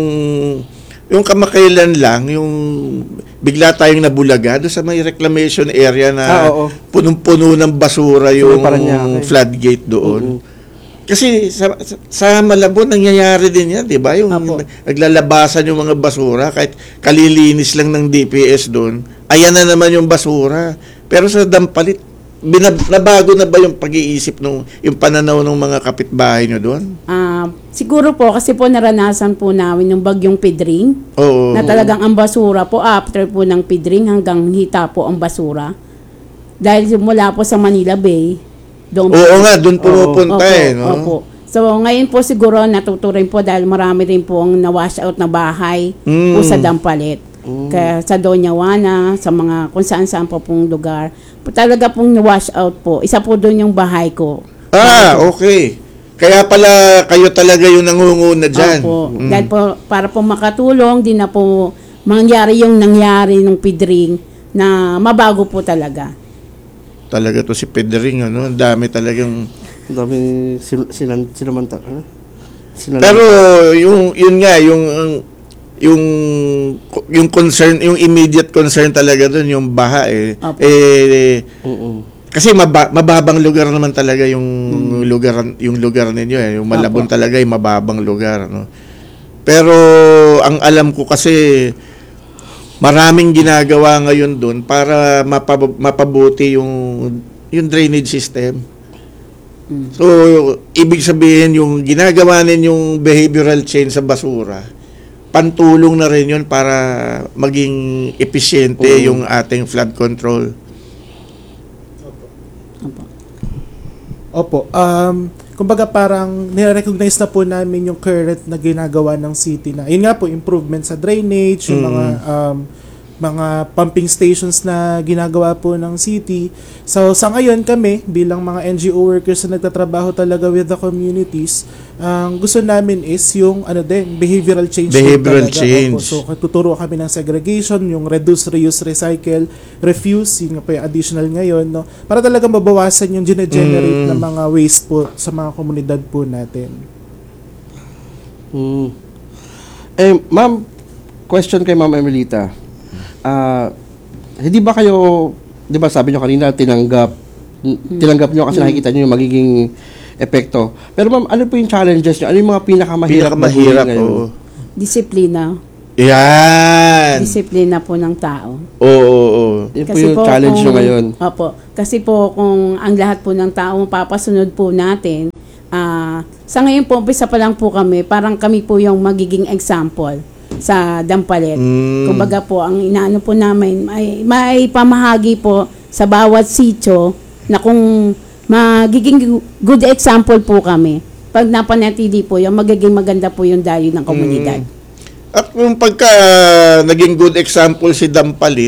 E: yung kamakailan lang, yung bigla tayong nabulaga doon sa may reclamation area na
F: Ah, oo.
E: punong-puno ng basura yung
F: Paranaque.
E: floodgate doon. Kasi sa, sa, sa Malabon, nangyayari din yan, di ba? Yung naglalabasan yung mga basura, kahit kalilinis lang ng D P S doon, ayan na naman yung basura. Pero sa Dampalit, binab, nabago na ba yung pag-iisip, nung, yung pananaw ng mga kapitbahay nyo doon?
N: Ah, siguro po, kasi po naranasan po namin yung bagyong Pedring,
E: Oo.
N: na talagang ang basura po, after po ng Pedring, hanggang hita po ang basura. Dahil mula po sa Manila Bay, doon
E: Oo nga, doon pumupunta
N: Opo,
E: eh, no?
N: Opo. So, ngayon po siguro natuto rin po dahil marami rin po ang na-wash out na bahay
E: Mm.
N: po sa Dampalit. Kaya sa Doña Juana, sa mga kung saan-saan po pong lugar. Po, talaga pong na-wash out po. Isa po doon yung bahay ko.
E: Ah, okay. Kaya pala kayo talaga yung nangunguna dyan.
N: Opo.
E: Mm.
N: Dahil po, para po makatulong, di na po mangyari yung nangyari nung Pedring na mabago po talaga.
E: Talaga to si Pedring, ano? Ang dami talagang...
F: Ang dami sil- sinan, sinamanta. Ano? Sinan-
E: Pero yung yun nga, yung yung yung concern, yung immediate concern talaga doon, yung baha eh.
N: Opo.
E: Eh
F: Oo.
E: kasi maba, mababang lugar naman talaga yung lugar yung lugar ninyo eh. Yung Malabon
N: Opo.
E: talaga ay mababang lugar, no. Pero ang alam ko kasi maraming ginagawa ngayon doon para mapab- mapabuti yung yung drainage system. So, ibig sabihin yung ginagawa ninyong behavioral change sa basura, pantulong na rin yun para maging episyente
F: Oo.
E: yung ating flood control.
K: Opo. Um, kumbaga parang nire-recognize na po namin yung current na ginagawa ng city na, yun nga po, improvement sa drainage, yung
E: Mm.
K: mga um, mga pumping stations na ginagawa po ng city. So sa ngayon kami bilang mga N G O workers na nagtatrabaho talaga with the communities, ang gusto namin is yung ano din, behavioral change.
E: Behavioral
K: talaga.
E: change.
K: Opo. So tuturo kami ng segregation, yung reduce, reuse, recycle, refuse, yun nga po yung additional ngayon, no? Para talaga mabawasan yung gine-generate
E: Mm.
K: na mga waste po sa mga komunidad po natin.
F: Hmm. Eh, ma'am, question kay Ma'am Emelita. Ah, hindi ba kayo, 'di ba sabi niyo kanina tinanggap tinanggap niyo kasi nakikita niyo yung magiging epekto. Pero ma'am, ano po yung challenges niyo? Ano yung mga pinakamahirap
E: Pinakamahirap,
F: na ngayon?
E: oo.
N: Disiplina.
E: Yan.
N: Disiplina po ng tao.
E: Oo, oo, oo.
F: Yun po yung challenge nyo ngayon.
N: Opo. Kasi po kung ang lahat po ng tao papasunod po natin, ah sa ngayon po, umpisa pa lang po kami, parang kami po yung magiging example sa Dampalit.
E: Mm.
N: Kumbaga po, ang inaano po namin, may, may pamahagi po sa bawat sitio na kung magiging good example po kami. Pag napanatili po yung magiging maganda po yung dayo ng komunidad.
E: Mm. At kung pagka naging good example si Dampalit,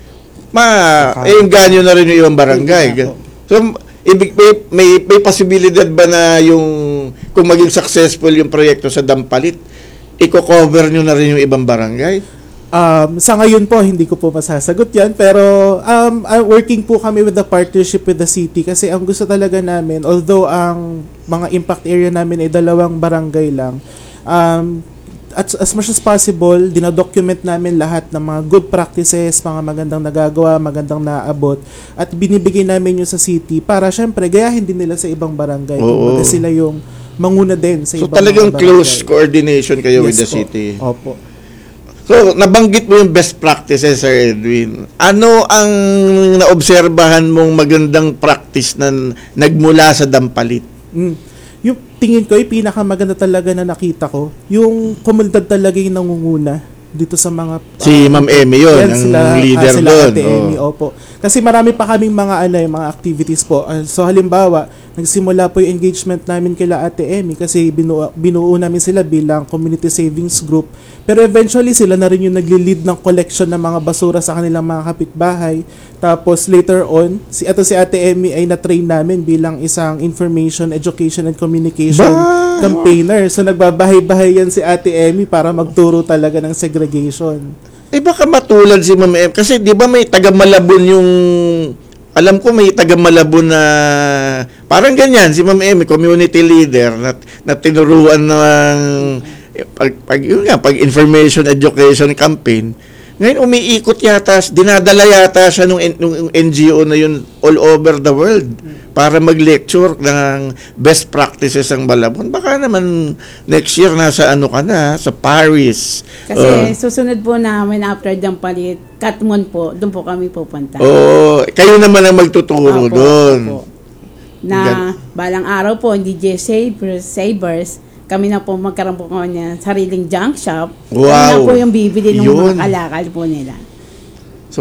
E: ma, eh, ganyo na rin yung ibang barangay. So, ibig, may, may, may posibilidad ba na yung, kung maging successful yung proyekto sa Dampalit, i-cover nyo na rin yung ibang barangay?
K: Um, sa ngayon po, hindi ko po masasagot yan. Pero um, uh, working po kami with the partnership with the city kasi ang gusto talaga namin, although ang mga impact area namin ay dalawang barangay lang, um, at as much as possible, dinadocument namin lahat ng mga good practices, mga magandang nagagawa, magandang naabot, at binibigay namin yun sa city para syempre gayahin din nila sa ibang barangay.
E: Oo.
K: Kumbaga sila yung manguna din sa
E: So
K: ibang
E: talagang
K: mga
E: close
K: barangay.
E: coordination kayo
K: Yes
E: with the
K: po.
E: city.
K: Opo.
E: So, nabanggit mo yung best practices, Sir Edwin. Ano ang naobserbahan mong magandang practice na nagmula sa Dampalit?
K: Mm. Yung tingin ko, yung pinakamaganda talaga na nakita ko, yung komunidad talaga yung nangunguna dito sa mga...
E: Si
K: ah,
E: Ma'am Emmy yun,
K: yan,
E: ang
K: sila,
E: leader
K: ah, sila
E: doon.
K: Ate Emmy, opo. Kasi marami pa kaming mga, ano, yung mga activities po. Ah, so halimbawa, nagsimula po yung engagement namin kila Ate Emmy kasi binuo, binuo namin sila bilang community savings group. Pero eventually sila na rin yung nagli-lead ng collection ng mga basura sa kanilang mga kapitbahay. Tapos later on, si ato si Ate Emmy ay na-train namin bilang isang information, education and communication
E: Ba?
K: campaigner. So nagbabahay-bahay yan si Ate Emmy para magturo talaga ng segregation.
E: Eh baka matulad si Ma'am Emmy. Kasi di ba may taga Malabon yung... Alam ko may taga Malabon na... Parang ganyan, si Ma'am Emmy, community leader na, na tinuruan ng... Pag, pag, yun nga, pag information education campaign, ngayon umiikot yata, dinadala yata siya nung, nung N G O na yun all over the world para mag-lecture ng best practices ng Malabon. Baka naman next year nasa ano ka na, sa Paris.
N: Kasi uh, susunod po namin after Dampalit, Katmon po, doon po kami pupunta.
E: Oo, kayo naman ang magtuturo doon.
N: Na balang araw po, hindi just savers, savers, kami na po magkaroon po kami ng sariling junk shop.
E: Wow.
N: Kami na po yung bibili ng
E: Yun.
N: mga kalakal po nila.
E: So,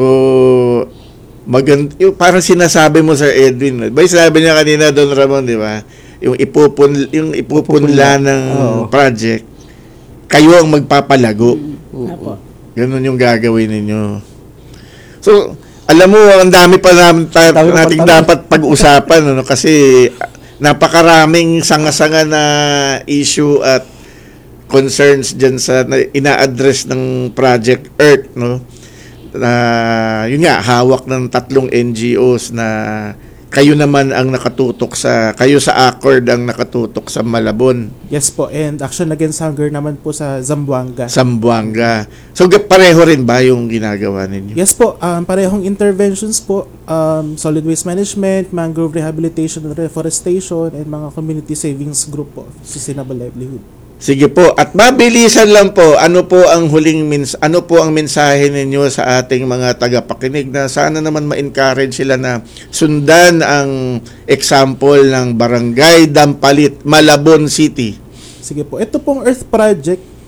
E: magand yung parang sinasabi mo, Sir Edwin. Ba, sabi niya kanina, Don Ramon, di ba? Yung ipupun, yung ipupunla ng
F: Oo.
E: project, kayo ang magpapalago.
N: Mm. Apo.
E: Ganun yung gagawin ninyo. So, alam mo, ang dami pa namin ta-
F: Dami pa
E: nating
F: tanong.
E: dapat pag-usapan, ano, kasi napakaraming sanga-sanga na issue at concerns dyan sa na ina-address ng Project Earth, no? Na yun nga, hawak ng tatlong N G Os na kayo naman ang nakatutok sa, kayo sa Accord ang nakatutok sa Malabon.
K: Yes po, and Action Against Hunger naman po sa Zamboanga.
E: Zamboanga. So, ga- pareho rin ba yung ginagawa ninyo?
K: Yes po, um, parehong interventions po, um, solid waste management, mangrove rehabilitation and reforestation, and mga community savings group po, sustainable livelihood.
E: Sige po, at mabilisan lang po, ano po ang huling mins ano po ang mensahe ninyo sa ating mga tagapakinig na sana naman ma-encourage sila na sundan ang example ng Barangay Dampalit, Malabon City.
K: Sige po, ito pong Earth Project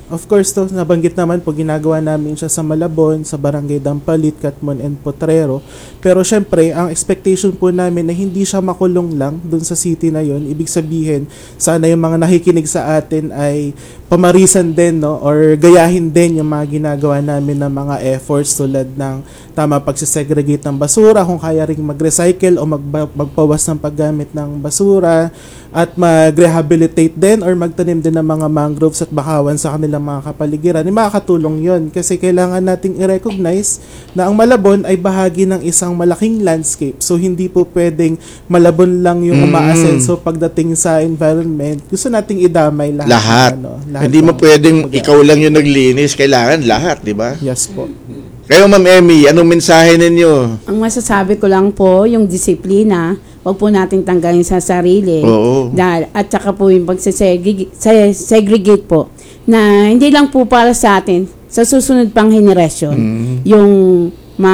K: Of course, to, nabanggit naman po, ginagawa namin siya sa Malabon, sa Barangay Dampalit, Catmon, and Potrero. Pero syempre, ang expectation po namin na hindi siya makulong lang dun sa city na yon. Ibig sabihin, sana yung mga nakikinig sa atin ay pamarisan din, no? Or gayahin din yung mga ginagawa namin ng mga efforts tulad ng tama pagsisegregate ng basura, kung kaya ring mag-recycle o magba- magpawas ng paggamit ng basura, at mag-rehabilitate din or magtanim din ng mga mangroves at bakawan sa kanilang mga kapaligiran. Ay makakatulong yun kasi kailangan nating i-recognize na ang Malabon ay bahagi ng isang malaking landscape. So hindi po pwedeng Malabon lang yung
E: Mm.
K: umaasenso pagdating sa environment. Gusto nating idamay lahat.
E: Lahat.
K: Ano, lahat
E: Hindi mo
K: ng-
E: pwedeng ikaw lang yung naglinis. Kailangan lahat, di ba?
K: Yes po.
E: Kayo, Ma'am Emmy, anong mensahe ninyo?
N: Ang masasabi ko lang po, yung disiplina, wag po nating tanggalin sa sarili.
E: Oo.
N: Dahil, at saka po yung pagsisegregate se- segregate po, na hindi lang po para sa atin, sa susunod pang henerasyon,
E: Mm.
N: yung ma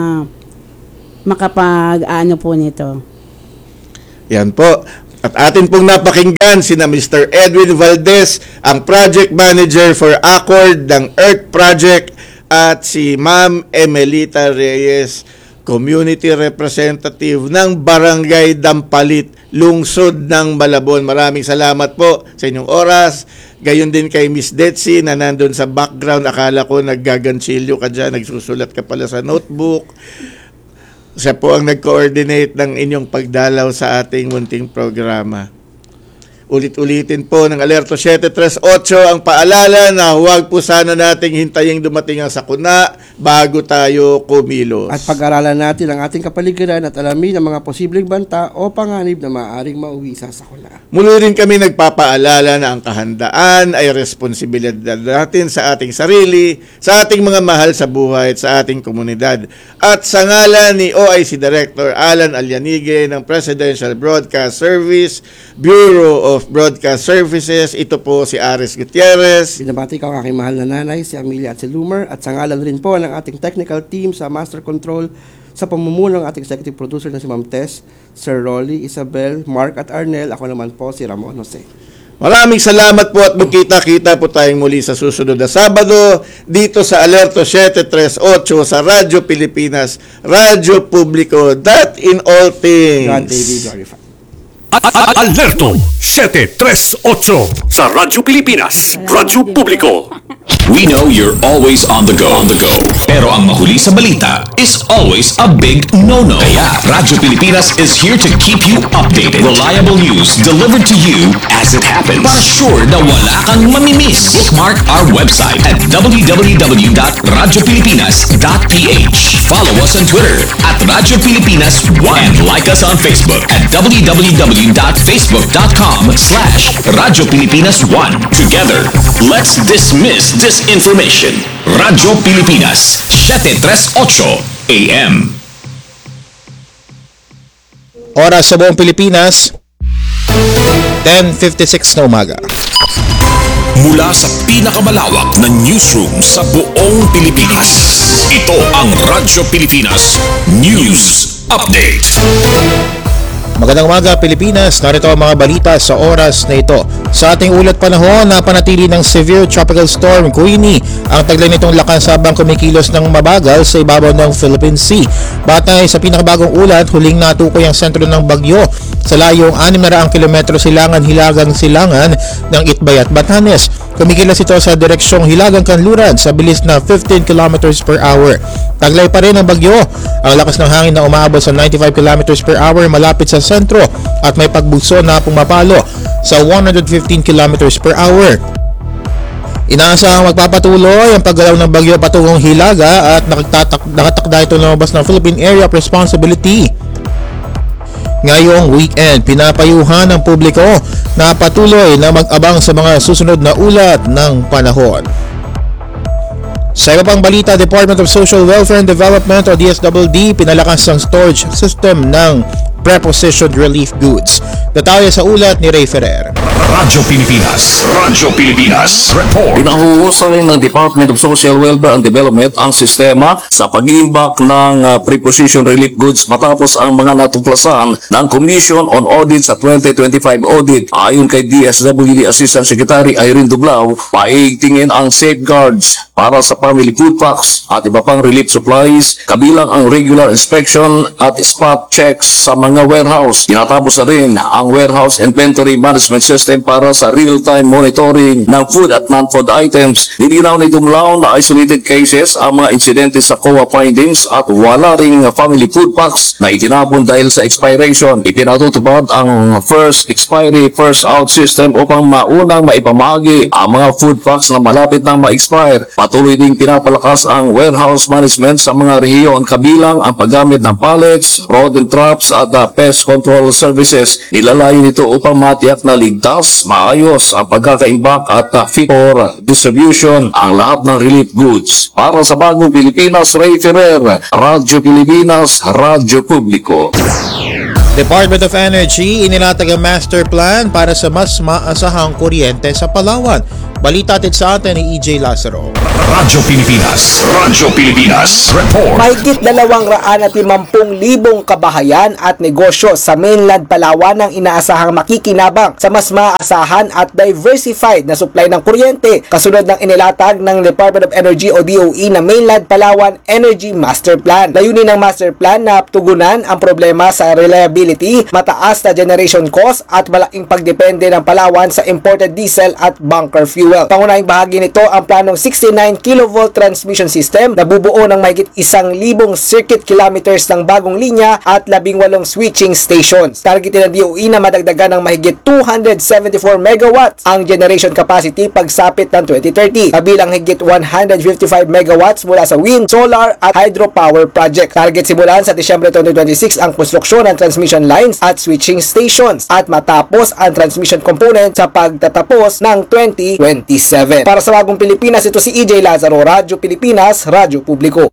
N: makapag ano po nito.
E: Yan po. At atin pong napakinggan sina Mister Edwin Valdez, ang Project Manager for Accord ng Earth Project, at si Ma'am Emelita Reyes, Community Representative ng Barangay Dampalit, Lungsod ng Malabon. Maraming salamat po sa inyong oras. Gayon din kay Miss Detsy na nandun sa background. Akala ko naggaganchilyo ka dyan, nagsusulat ka pala sa notebook. Siya po ang nag-coordinate ng inyong pagdalaw sa ating munting programa. Ulit-ulitin po ng Alerto seven three eight ang paalala na huwag po sana nating hintaying dumating ang sakuna bago tayo kumilos.
F: At pag-aralan natin ang ating kapaligiran at alamin ang mga posibleng banta o panganib na maaaring mauwi sa sakuna.
E: Muli rin kami nagpapaalala na ang kahandaan ay responsibilidad natin sa ating sarili, sa ating mga mahal sa buhay at sa ating komunidad. At sa ngalan ni O I C Director Alan Alyanige ng Presidential Broadcast Service, Bureau of Broadcast Services, ito po si Aris Gutierrez.
F: Binabati ko ang aking mahal na nanay, si Amelia at si Lumer, at sa ngalan rin po ng ating technical team sa Master Control sa pamumuno ng ating executive producer na si Ma'am Tess, Sir Rolly, Isabel, Mark at Arnel. Ako naman po si Ramon Jose.
E: Maraming salamat po at magkita-kita po tayong muli sa susunod na Sabado dito sa Alerto seven three eight sa Radyo Pilipinas, Radyo Publiko, that in all things.
F: God may be glorified.
D: Alerto seven three eight sa Radyo Pilipinas, Radyo Publiko.
A: We know you're always on the go, on the go. Pero ang mahuli sa balita is always a big no-no. Kaya Radyo Pilipinas is here to keep you updated. Reliable news delivered to you as it happens. Para sure na wala kang mamimiss. Bookmark our website at w w w dot radyo pilipinas dot p h. Follow us on Twitter at Radyo Pilipinas one and like us on Facebook at w w w dot facebook dot com slash Radyo Pilipinas one. Together, let's dismiss disinformation. Radyo Pilipinas seven three eight A M.
O: Oras sa buong Pilipinas, ten fifty-six na umaga.
A: Mula sa pinakamalawak na newsroom sa buong Pilipinas, ito ang Radyo Pilipinas News Update.
O: Magandang umaga Pilipinas, narito ang mga balita sa oras na ito. Sa ating ulat panahon, napanatili ng severe tropical storm Queenie. Ang taglay nitong lakas habang kumikilos ng mabagal sa ibabaw ng Philippine Sea. Batay sa pinakabagong ulat, huling natukoy ang sentro ng bagyo sa layong six hundred kilometro silangan-hilagang silangan ng Itbay at Batanes. Kumikilos ito sa direksyong Hilagang Kanluran sa bilis na fifteen kilometers per hour. Taglay pa rin ang bagyo. Ang lakas ng hangin na umaabot sa ninety-five kilometers per hour malapit sa sentro at may pagbugso na pumapalo sa one hundred fifteen kilometers per hour. Inaasahang magpapatuloy ang paggalaw ng bagyo patungong Hilaga at nakatatak, nakatakda ito lumabas ng Philippine Area of Responsibility. Ngayong weekend, pinapayuhan ng publiko na patuloy na mag-abang sa mga susunod na ulat ng panahon. Sa iba pang balita, Department of Social Welfare and Development o D S W D pinalakas ang storage system ng prepositioned relief goods. Detalye sa ulat ni Ray Ferrer.
A: Radyo Pilipinas, Radyo Pilipinas, report.
P: Pinahuhusay ng Department of Social Welfare and Development ang sistema sa pag-iimbak ng uh, preposition relief goods matapos ang mga natuklasan ng Commission on Audit sa twenty twenty-five audit. Ayon kay D S W D Assistant Secretary Irene Dublao, paigtingin ang safeguards para sa family food packs at iba pang relief supplies, kabilang ang regular inspection at spot checks sa mga warehouse. Tinatapos na rin ang warehouse inventory management system para sa real-time monitoring ng food at non-food items. Nilinaw ni Dumlao na isolated cases ang mga insidente sa C O A findings at wala ring family food packs na itinapon dahil sa expiration. Ipinatutupad ang first expiry, first out system upang maunang maipamahagi ang mga food packs na malapit nang ma-expire. Patuloy ding pinapalakas ang warehouse management sa mga rehiyon kabilang ang paggamit ng pallets, rodent traps at uh, pest control services. Nilalayo nito upang matiyak na ligtas, maayos ang pagkakaimbak at uh, fit for distribution ang lahat ng relief goods. Para sa Bagong Pilipinas, Ray Ferrer, Radyo Pilipinas, Radyo Publiko.
O: Department of Energy inilatag ang master plan para sa mas maasahang kuryente sa Palawan. Balita atin sa atin ni E J Lazaro.
A: Radyo Pilipinas, Radyo Pilipinas, report.
J: Mahigit dalawang raan at limampung libong kabahayan at negosyo sa mainland Palawan ang inaasahang makikinabang sa mas maasahan at diversified na supply ng kuryente kasunod ng inilatag ng Department of Energy o D O E na Mainland Palawan Energy Master Plan. Layunin ng master plan na tugunan ang problema sa reliability, mataas na generation cost at malaking pagdepende ng Palawan sa imported diesel at bunker fuel. Pangunahing bahagi nito ang planong sixty-nine kilovolt transmission system na bubuo ng mahigit isang libong circuit kilometers ng bagong linya at labing walong switching stations. Targetin ng D O E na madagdagan ng mahigit two hundred seventy-four megawatts ang generation capacity pagsapit ng twenty thirty, kabilang higit one hundred fifty-five megawatts mula sa wind, solar at hydropower project. Target simulan sa Disyembre twenty twenty-six ang konstruksyon ng transmission lines at switching stations at matapos ang transmission component sa pagtatapos ng twenty twenty-seven. Para sa Bagong Pilipinas, ito si E J Lazaro, Radyo Pilipinas, Radyo Publiko.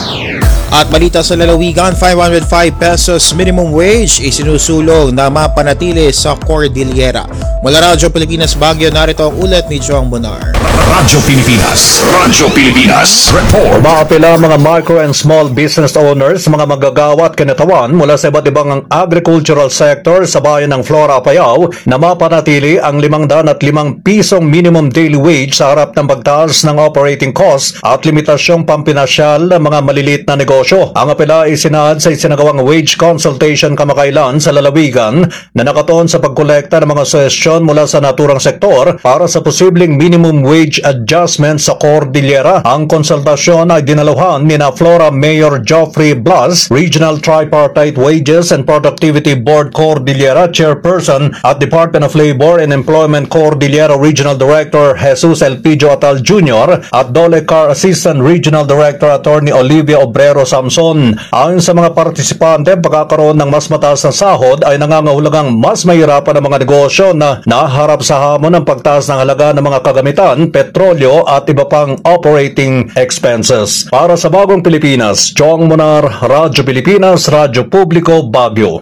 O: At balita sa lalawigan, five hundred five pesos minimum wage isinusulong na mapanatili sa Cordillera. Mula Radyo Pilipinas Baguio, narito ang ulat ni Joang Bonar.
A: Radyo Pilipinas, Radyo Pilipinas, report.
Q: Umaapila mga micro and small business owners, mga manggagawa at kinatawan mula sa iba't ibang agricultural sector sa bayan ng Flora, Apayao na mapanatili ang limang daan at limang pisong minimum daily wage sa harap ng pagtaas ng operating costs at limitasyong pampinasyal ng mga maliliit na negosyo. Ang apela ay sinahad sa isinagawang wage consultation kamakailan sa lalawigan na nakatuon sa pagkolekta ng mga suhestyon mula sa naturang sektor para sa posibleng minimum wage adjustment sa Cordillera. Ang konsultasyon ay dinaluhan ni na Flora Mayor Geoffrey Blas, Regional Tripartite Wages and Productivity Board Cordillera Chairperson at Department of Labor and Employment Cordillera Regional Director Jesus Elpidio Atal Junior at Dolecar Assistant Regional Director Attorney Olivia Obrero Samson. Ayon sa mga partisipante, pagkakaroon ng mas mataas na sahod ay nangangahulugang mas mahirapan ang mga negosyo na naharap sa hamon ng pagtaas ng halaga ng mga kagamitan, petrolyo at iba pang operating expenses. Para sa Bagong Pilipinas, Chong Monar, Radyo Pilipinas, Radyo Publiko, Baguio.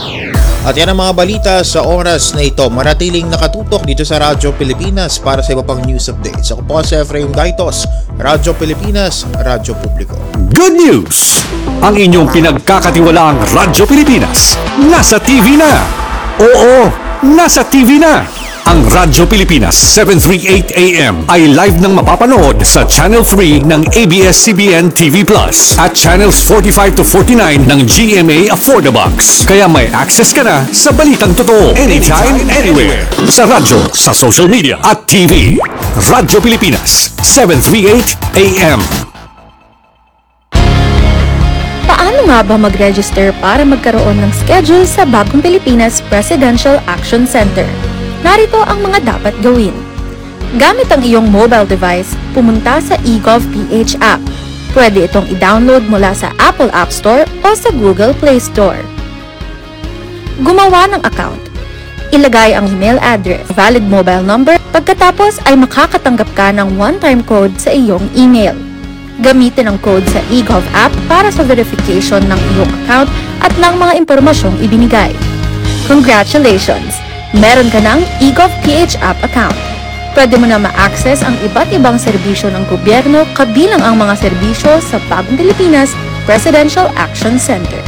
O: At yan ang mga balita sa oras na ito. Manatiling nakatutok dito sa Radyo Pilipinas para sa iba pang news updates. Ako po si Efraim Gaitos, Radyo Pilipinas, Radyo Publiko.
D: Good news! Ang inyong pinagkakatiwalaang Radyo Pilipinas nasa T V na! Oo, nasa T V na! Ang Radyo Pilipinas seven thirty-eight A M ay live nang mapapanood sa Channel three ng A B S C B N T V Plus at Channels forty-five to forty-nine ng G M A Affordabox. Kaya may access ka na sa balitang totoo anytime, anywhere. Sa radyo, sa social media at T V. Radyo Pilipinas seven thirty-eight A M.
R: Paano nga ba mag-register para magkaroon ng schedule sa Bagong Pilipinas Presidential Action Center? Narito ang mga dapat gawin. Gamit ang iyong mobile device, pumunta sa eGovPH app. Pwede itong i-download mula sa Apple App Store o sa Google Play Store. Gumawa ng account. Ilagay ang email address, valid mobile number, pagkatapos ay makakatanggap ka ng one-time code sa iyong email. Gamitin ang code sa eGov app para sa verification ng iyong account at ng mga impormasyong ibinigay. Congratulations! Meron ka ng eGov P H app account. Pwede mo na ma-access ang iba't ibang serbisyo ng gobyerno kabilang ang mga serbisyo sa Bagong Pilipinas Presidential Action Center.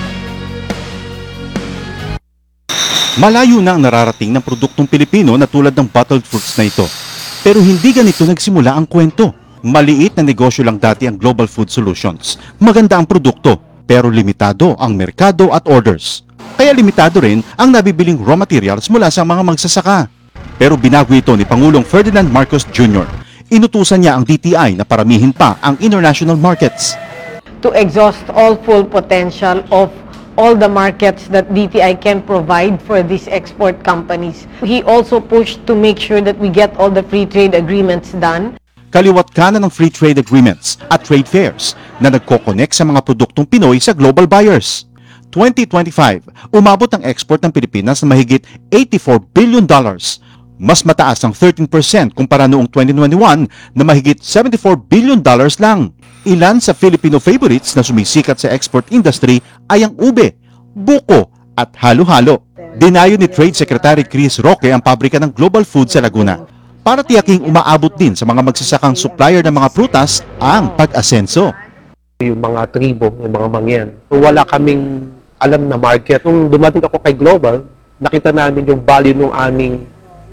S: Malayo na ang nararating ng produktong Pilipino na tulad ng bottled fruits na ito. Pero hindi ganito nagsimula ang kwento. Maliit na negosyo lang dati ang Global Food Solutions. Maganda ang produkto, pero limitado ang merkado at orders. Kaya limitado rin ang nabibiling raw materials mula sa mga magsasaka. Pero binago ito ni Pangulong Ferdinand Marcos Junior Inutusan niya ang D T I na paramihin pa ang international markets.
T: To exhaust all full potential of all the markets that D T I can provide for these export companies. He also pushed to make sure that we get all the free trade agreements done.
S: Kaliwat kanan ng free trade agreements at trade fairs na nagko-connect sa mga produktong Pinoy sa global buyers. twenty twenty-five, umabot ang export ng Pilipinas na mahigit eighty-four billion dollars. Mas mataas ang thirteen percent kumpara noong twenty twenty-one na mahigit seventy-four billion dollars lang. Ilan sa Filipino favorites na sumisikat sa export industry ay ang ube, buko at halo-halo. Dinayo ni Trade Secretary Chris Roque ang pabrika ng Global Food sa Laguna para tiyaking umaabot din sa mga magsasakang supplier ng mga prutas ang pag-asenso.
U: Yung mga tribo, yung mga mangyan, wala kaming alam na market. Nung dumating ako kay Global, nakita namin yung value ng aming